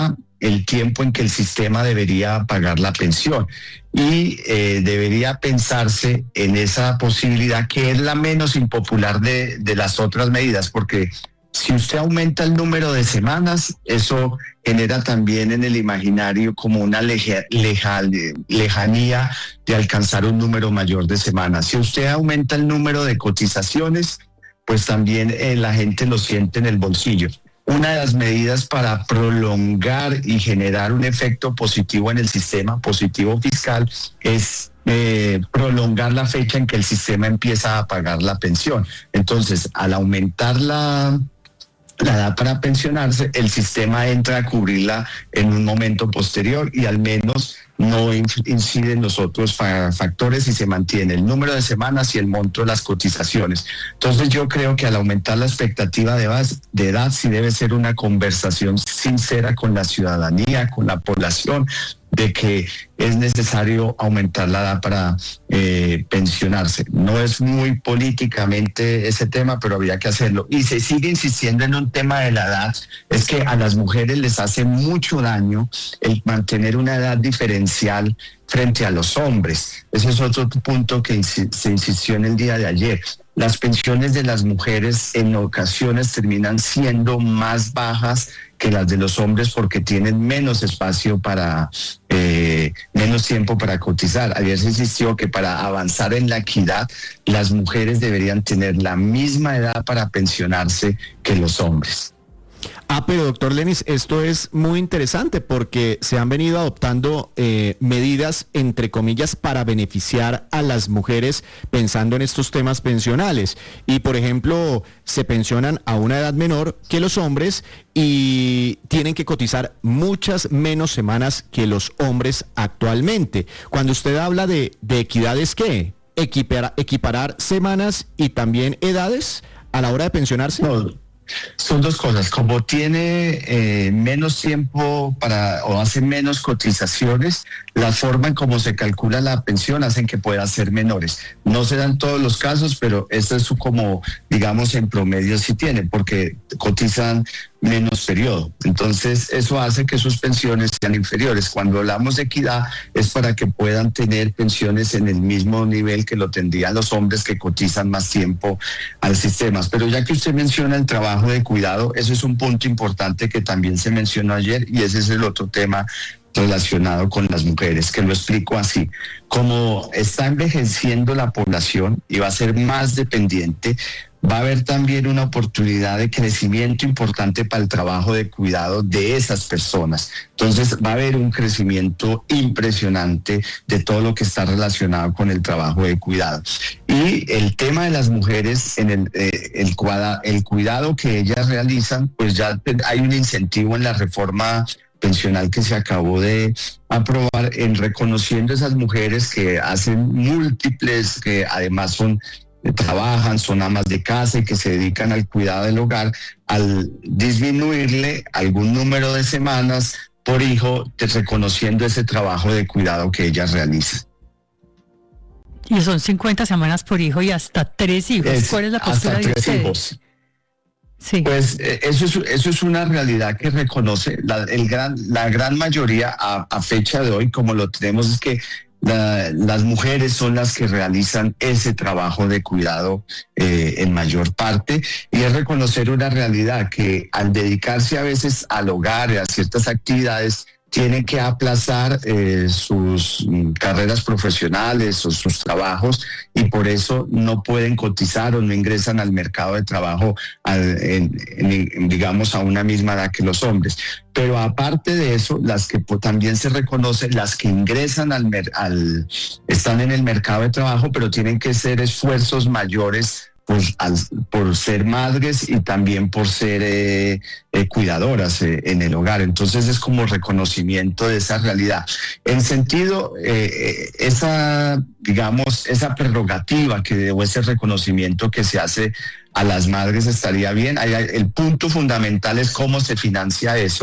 el tiempo en que el sistema debería pagar la pensión. Y eh, debería pensarse en esa posibilidad, que es la menos impopular de, de las otras medidas, porque si usted aumenta el número de semanas, eso genera también en el imaginario como una leja, leja, lejanía de alcanzar un número mayor de semanas. Si usted aumenta el número de cotizaciones, pues también eh, la gente lo siente en el bolsillo. Una de las medidas para prolongar y generar un efecto positivo en el sistema, positivo fiscal, es eh, prolongar la fecha en que el sistema empieza a pagar la pensión. Entonces, al aumentar la, la edad para pensionarse, el sistema entra a cubrirla en un momento posterior y al menos no inciden los otros factores y se mantiene el número de semanas y el monto de las cotizaciones. Entonces yo creo que al aumentar la expectativa de edad, de edad sí debe ser una conversación sincera con la ciudadanía, con la población, de que es necesario aumentar la edad para eh, pensionarse. No es muy políticamente ese tema, pero habría que hacerlo. Y se sigue insistiendo en un tema de la edad, es que a las mujeres les hace mucho daño el mantener una edad diferencial frente a los hombres. Ese es otro punto que se insistió en el día de ayer. Las pensiones de las mujeres en ocasiones terminan siendo más bajas que las de los hombres porque tienen menos espacio para, eh, menos tiempo para cotizar. Ayer se insistió que para avanzar en la equidad, las mujeres deberían tener la misma edad para pensionarse que los hombres. Ah, pero doctor Lenis, esto es muy interesante porque se han venido adoptando eh, medidas, entre comillas, para beneficiar a las mujeres pensando en estos temas pensionales. Y, por ejemplo, se pensionan a una edad menor que los hombres y tienen que cotizar muchas menos semanas que los hombres actualmente. Cuando usted habla de, de equidad, ¿es qué? ¿Equiparar, equiparar semanas y también edades a la hora de pensionarse? No. Son dos cosas, como tiene eh, menos tiempo para o hace menos cotizaciones, la forma en cómo se calcula la pensión hacen que pueda ser menores. No se dan todos los casos, pero esto es como, digamos, en promedio sí tiene, porque cotizan menos periodo. Entonces, eso hace que sus pensiones sean inferiores. Cuando hablamos de equidad, es para que puedan tener pensiones en el mismo nivel que lo tendrían los hombres que cotizan más tiempo al sistema. Pero ya que usted menciona el trabajo de cuidado, eso es un punto importante que también se mencionó ayer y ese es el otro tema relacionado con las mujeres, que lo explico así. Como está envejeciendo la población y va a ser más dependiente, va a haber también una oportunidad de crecimiento importante para el trabajo de cuidado de esas personas. Entonces va a haber un crecimiento impresionante de todo lo que está relacionado con el trabajo de cuidado. Y el tema de las mujeres, en el, eh, el, el cuidado que ellas realizan, pues ya hay un incentivo en la reforma pensional que se acabó de aprobar en reconociendo esas mujeres que hacen múltiples, que además son trabajan, son amas de casa y que se dedican al cuidado del hogar, al disminuirle algún número de semanas por hijo, reconociendo ese trabajo de cuidado que ellas realizan. Y son cincuenta semanas por hijo y hasta tres hijos. Es, ¿Cuál es la postura de ustedes? Hijos. Sí. Pues eh, eso, es, eso es una realidad que reconoce la, el gran, la gran mayoría a, a fecha de hoy, como lo tenemos, es que La, las mujeres son las que realizan ese trabajo de cuidado eh, en mayor parte, y es reconocer una realidad que al dedicarse a veces al hogar y a ciertas actividades tienen que aplazar eh, sus mm, carreras profesionales o sus trabajos y por eso no pueden cotizar o no ingresan al mercado de trabajo al, en, en, digamos a una misma edad que los hombres. Pero aparte de eso, las que pues, también se reconoce, las que ingresan al, al están en el mercado de trabajo, pero tienen que ser esfuerzos mayores Pues, al, por ser madres y también por ser eh, eh, cuidadoras eh, en el hogar. Entonces es como reconocimiento de esa realidad. En sentido, eh, esa, digamos, esa prerrogativa que o ese reconocimiento que se hace a las madres estaría bien. El punto fundamental es cómo se financia eso.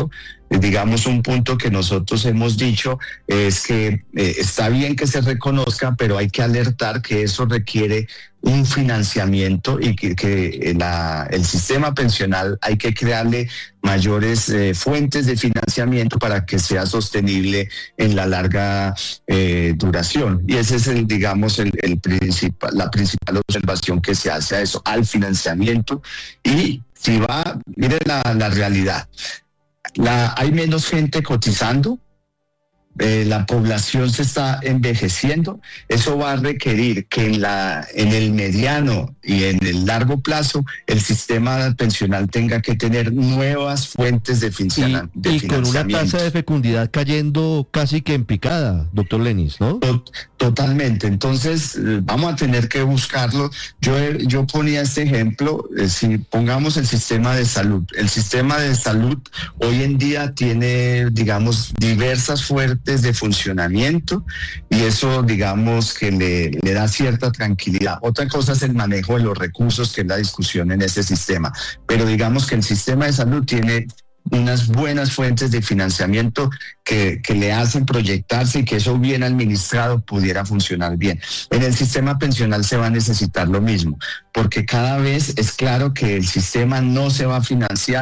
digamos, un punto que nosotros hemos dicho es que eh, está bien que se reconozca, pero hay que alertar que eso requiere un financiamiento y que, que la, el sistema pensional hay que crearle mayores eh, fuentes de financiamiento para que sea sostenible en la larga eh, duración. Y ese es el, digamos, el, el principal, la principal observación que se hace a eso, al financiamiento. Y si va, mire la, la realidad, la, hay menos gente cotizando. Eh, la población se está envejeciendo, eso va a requerir que en, la, en el mediano y en el largo plazo el sistema pensional tenga que tener nuevas fuentes de, finan- y, de y con una tasa de fecundidad cayendo casi que en picada, doctor Lenis, ¿no? Totalmente, entonces vamos a tener que buscarlo. Yo, yo ponía este ejemplo, eh, si pongamos el sistema de salud, el sistema de salud hoy en día tiene, digamos, diversas fuentes de funcionamiento y eso, digamos, que le, le da cierta tranquilidad. Otra cosa es el manejo de los recursos, que es la discusión en ese sistema, pero digamos que el sistema de salud tiene unas buenas fuentes de financiamiento que, que le hacen proyectarse y que eso bien administrado pudiera funcionar bien. En el sistema pensional se va a necesitar lo mismo, porque cada vez es claro que el sistema no se va a financiar